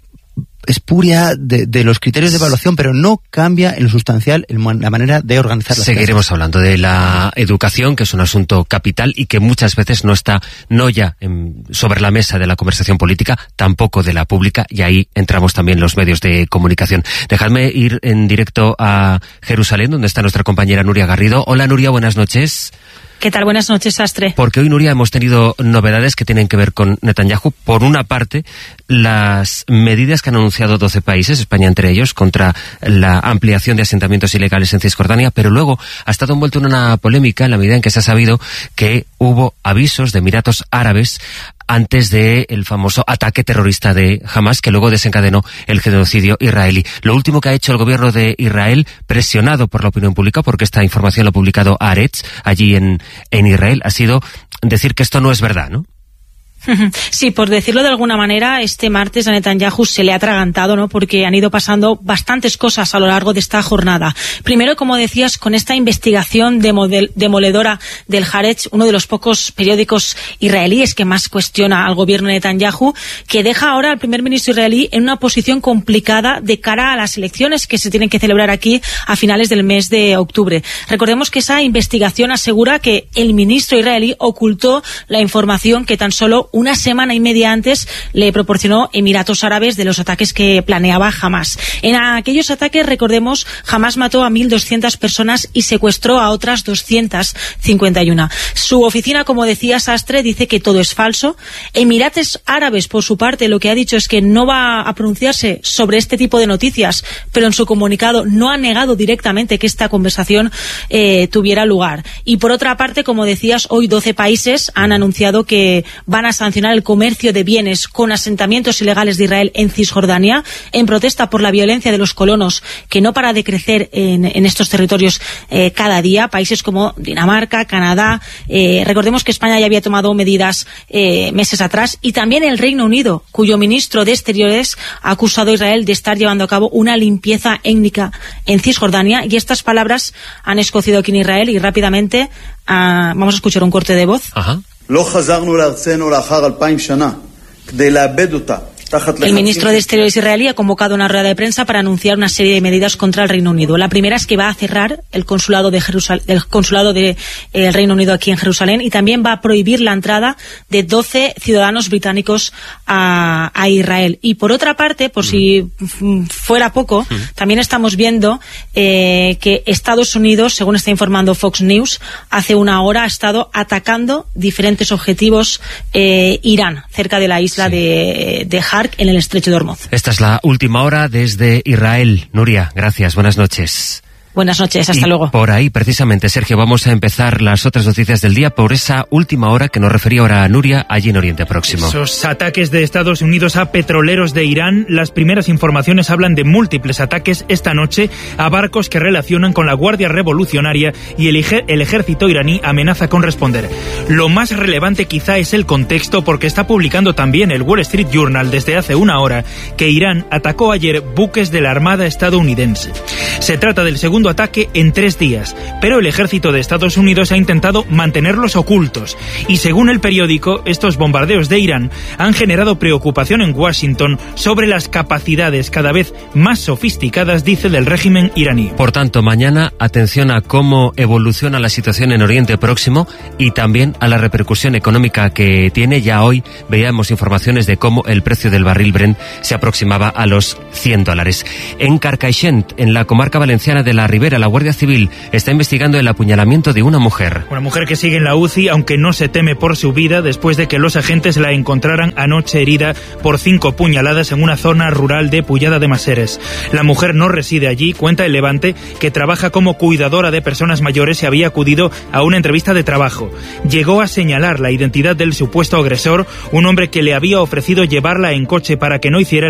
espuria de, de los criterios de evaluación, pero no cambia en lo sustancial en la manera de organizar las Seguiremos clases. hablando de la educación, que es un asunto capital y que muchas veces no está, no ya en, sobre la mesa de la conversación política, tampoco de la pública, y ahí entramos también los medios de comunicación. Dejadme ir en directo a Jerusalén, donde está nuestra compañera Nuria Garrido. Hola Nuria, buenas noches. ¿Qué tal? Buenas noches, Sastre. Porque hoy, Nuria, hemos tenido novedades que tienen que ver con Netanyahu. Por una parte, las medidas que han anunciado doce países, España entre ellos, contra la ampliación de asentamientos ilegales en Cisjordania, pero luego ha estado envuelto en una polémica en la medida en que se ha sabido que hubo avisos de Emiratos Árabes antes del famoso ataque terrorista de Hamas, que luego desencadenó el genocidio israelí. Lo último que ha hecho el gobierno de Israel, presionado por la opinión pública, porque esta información la ha publicado Haaretz, allí en, en Israel, ha sido decir que esto no es verdad, ¿no? Sí, por decirlo de alguna manera, este martes a Netanyahu se le ha atragantado, ¿no? Porque han ido pasando bastantes cosas a lo largo de esta jornada. Primero, como decías, con esta investigación demodel, demoledora del Haaretz, uno de los pocos periódicos israelíes que más cuestiona al gobierno de Netanyahu, que deja ahora al primer ministro israelí en una posición complicada de cara a las elecciones que se tienen que celebrar aquí a finales del mes de octubre. Recordemos que esa investigación asegura que el ministro israelí ocultó la información que tan solo una semana y media antes le proporcionó Emiratos Árabes de los ataques que planeaba Hamas. En aquellos ataques, recordemos, Hamas mató a mil doscientas personas y secuestró a otras doscientas cincuenta y una. Su oficina, como decía Sastre, dice que todo es falso. Emiratos Árabes, por su parte, lo que ha dicho es que no va a pronunciarse sobre este tipo de noticias, pero en su comunicado no ha negado directamente que esta conversación eh, tuviera lugar. Y por otra parte, como decías, hoy doce países han anunciado que van a sancionar el comercio de bienes con asentamientos ilegales de Israel en Cisjordania, en protesta por la violencia de los colonos, que no para de crecer en, en estos territorios eh, cada día. Países como Dinamarca, Canadá, eh, recordemos que España ya había tomado medidas eh, meses atrás, y también el Reino Unido, cuyo ministro de Exteriores ha acusado a Israel de estar llevando a cabo una limpieza étnica en Cisjordania, y estas palabras han escocido aquí en Israel, y rápidamente uh, vamos a escuchar un corte de voz. Ajá. El ministro de Exteriores israelí ha convocado una rueda de prensa para anunciar una serie de medidas contra el Reino Unido. La primera es que va a cerrar el consulado de Jerusal- el consulado de eh, Reino Unido aquí en Jerusalén, y también va a prohibir la entrada de doce ciudadanos británicos a, a Israel. Y por otra parte, por si mm. fuera poco, mm. también estamos viendo eh, que Estados Unidos, según está informando Fox News, hace una hora ha estado atacando diferentes objetivos eh, Irán, cerca de la isla sí. de, de Har, en el estrecho de Hormuz. Esta es la última hora desde Israel. Nuria, gracias, buenas noches. Buenas noches, hasta y luego. Por ahí, precisamente, Sergio, vamos a empezar las otras noticias del día por esa última hora que nos refería ahora a Nuria, allí en Oriente Próximo. Esos ataques de Estados Unidos a petroleros de Irán, las primeras informaciones hablan de múltiples ataques esta noche a barcos que relacionan con la Guardia Revolucionaria y el, el ejército iraní amenaza con responder. Lo más relevante quizá es el contexto, porque está publicando también el Wall Street Journal desde hace una hora que Irán atacó ayer buques de la Armada estadounidense. Se trata del segundo ataque en tres días, pero el ejército de Estados Unidos ha intentado mantenerlos ocultos y, según el periódico, estos bombardeos de Irán han generado preocupación en Washington sobre las capacidades cada vez más sofisticadas, dice, del régimen iraní. Por tanto, mañana atención a cómo evoluciona la situación en Oriente Próximo y también a la repercusión económica que tiene. Ya hoy veíamos informaciones de cómo el precio del barril Brent se aproximaba a los cien dólares. En Carcaixent, en la comarca valenciana de la Ribera, la Guardia Civil está investigando el apuñalamiento de una mujer. Una mujer que sigue en la U C I, aunque no se teme por su vida, después de que los agentes la encontraran anoche herida por cinco puñaladas en una zona rural de Pullada de Maseres. La mujer no reside allí, cuenta el Levante, que trabaja como cuidadora de personas mayores y había acudido a una entrevista de trabajo. Llegó a señalar la identidad del supuesto agresor, un hombre que le había ofrecido llevarla en coche para que no hiciera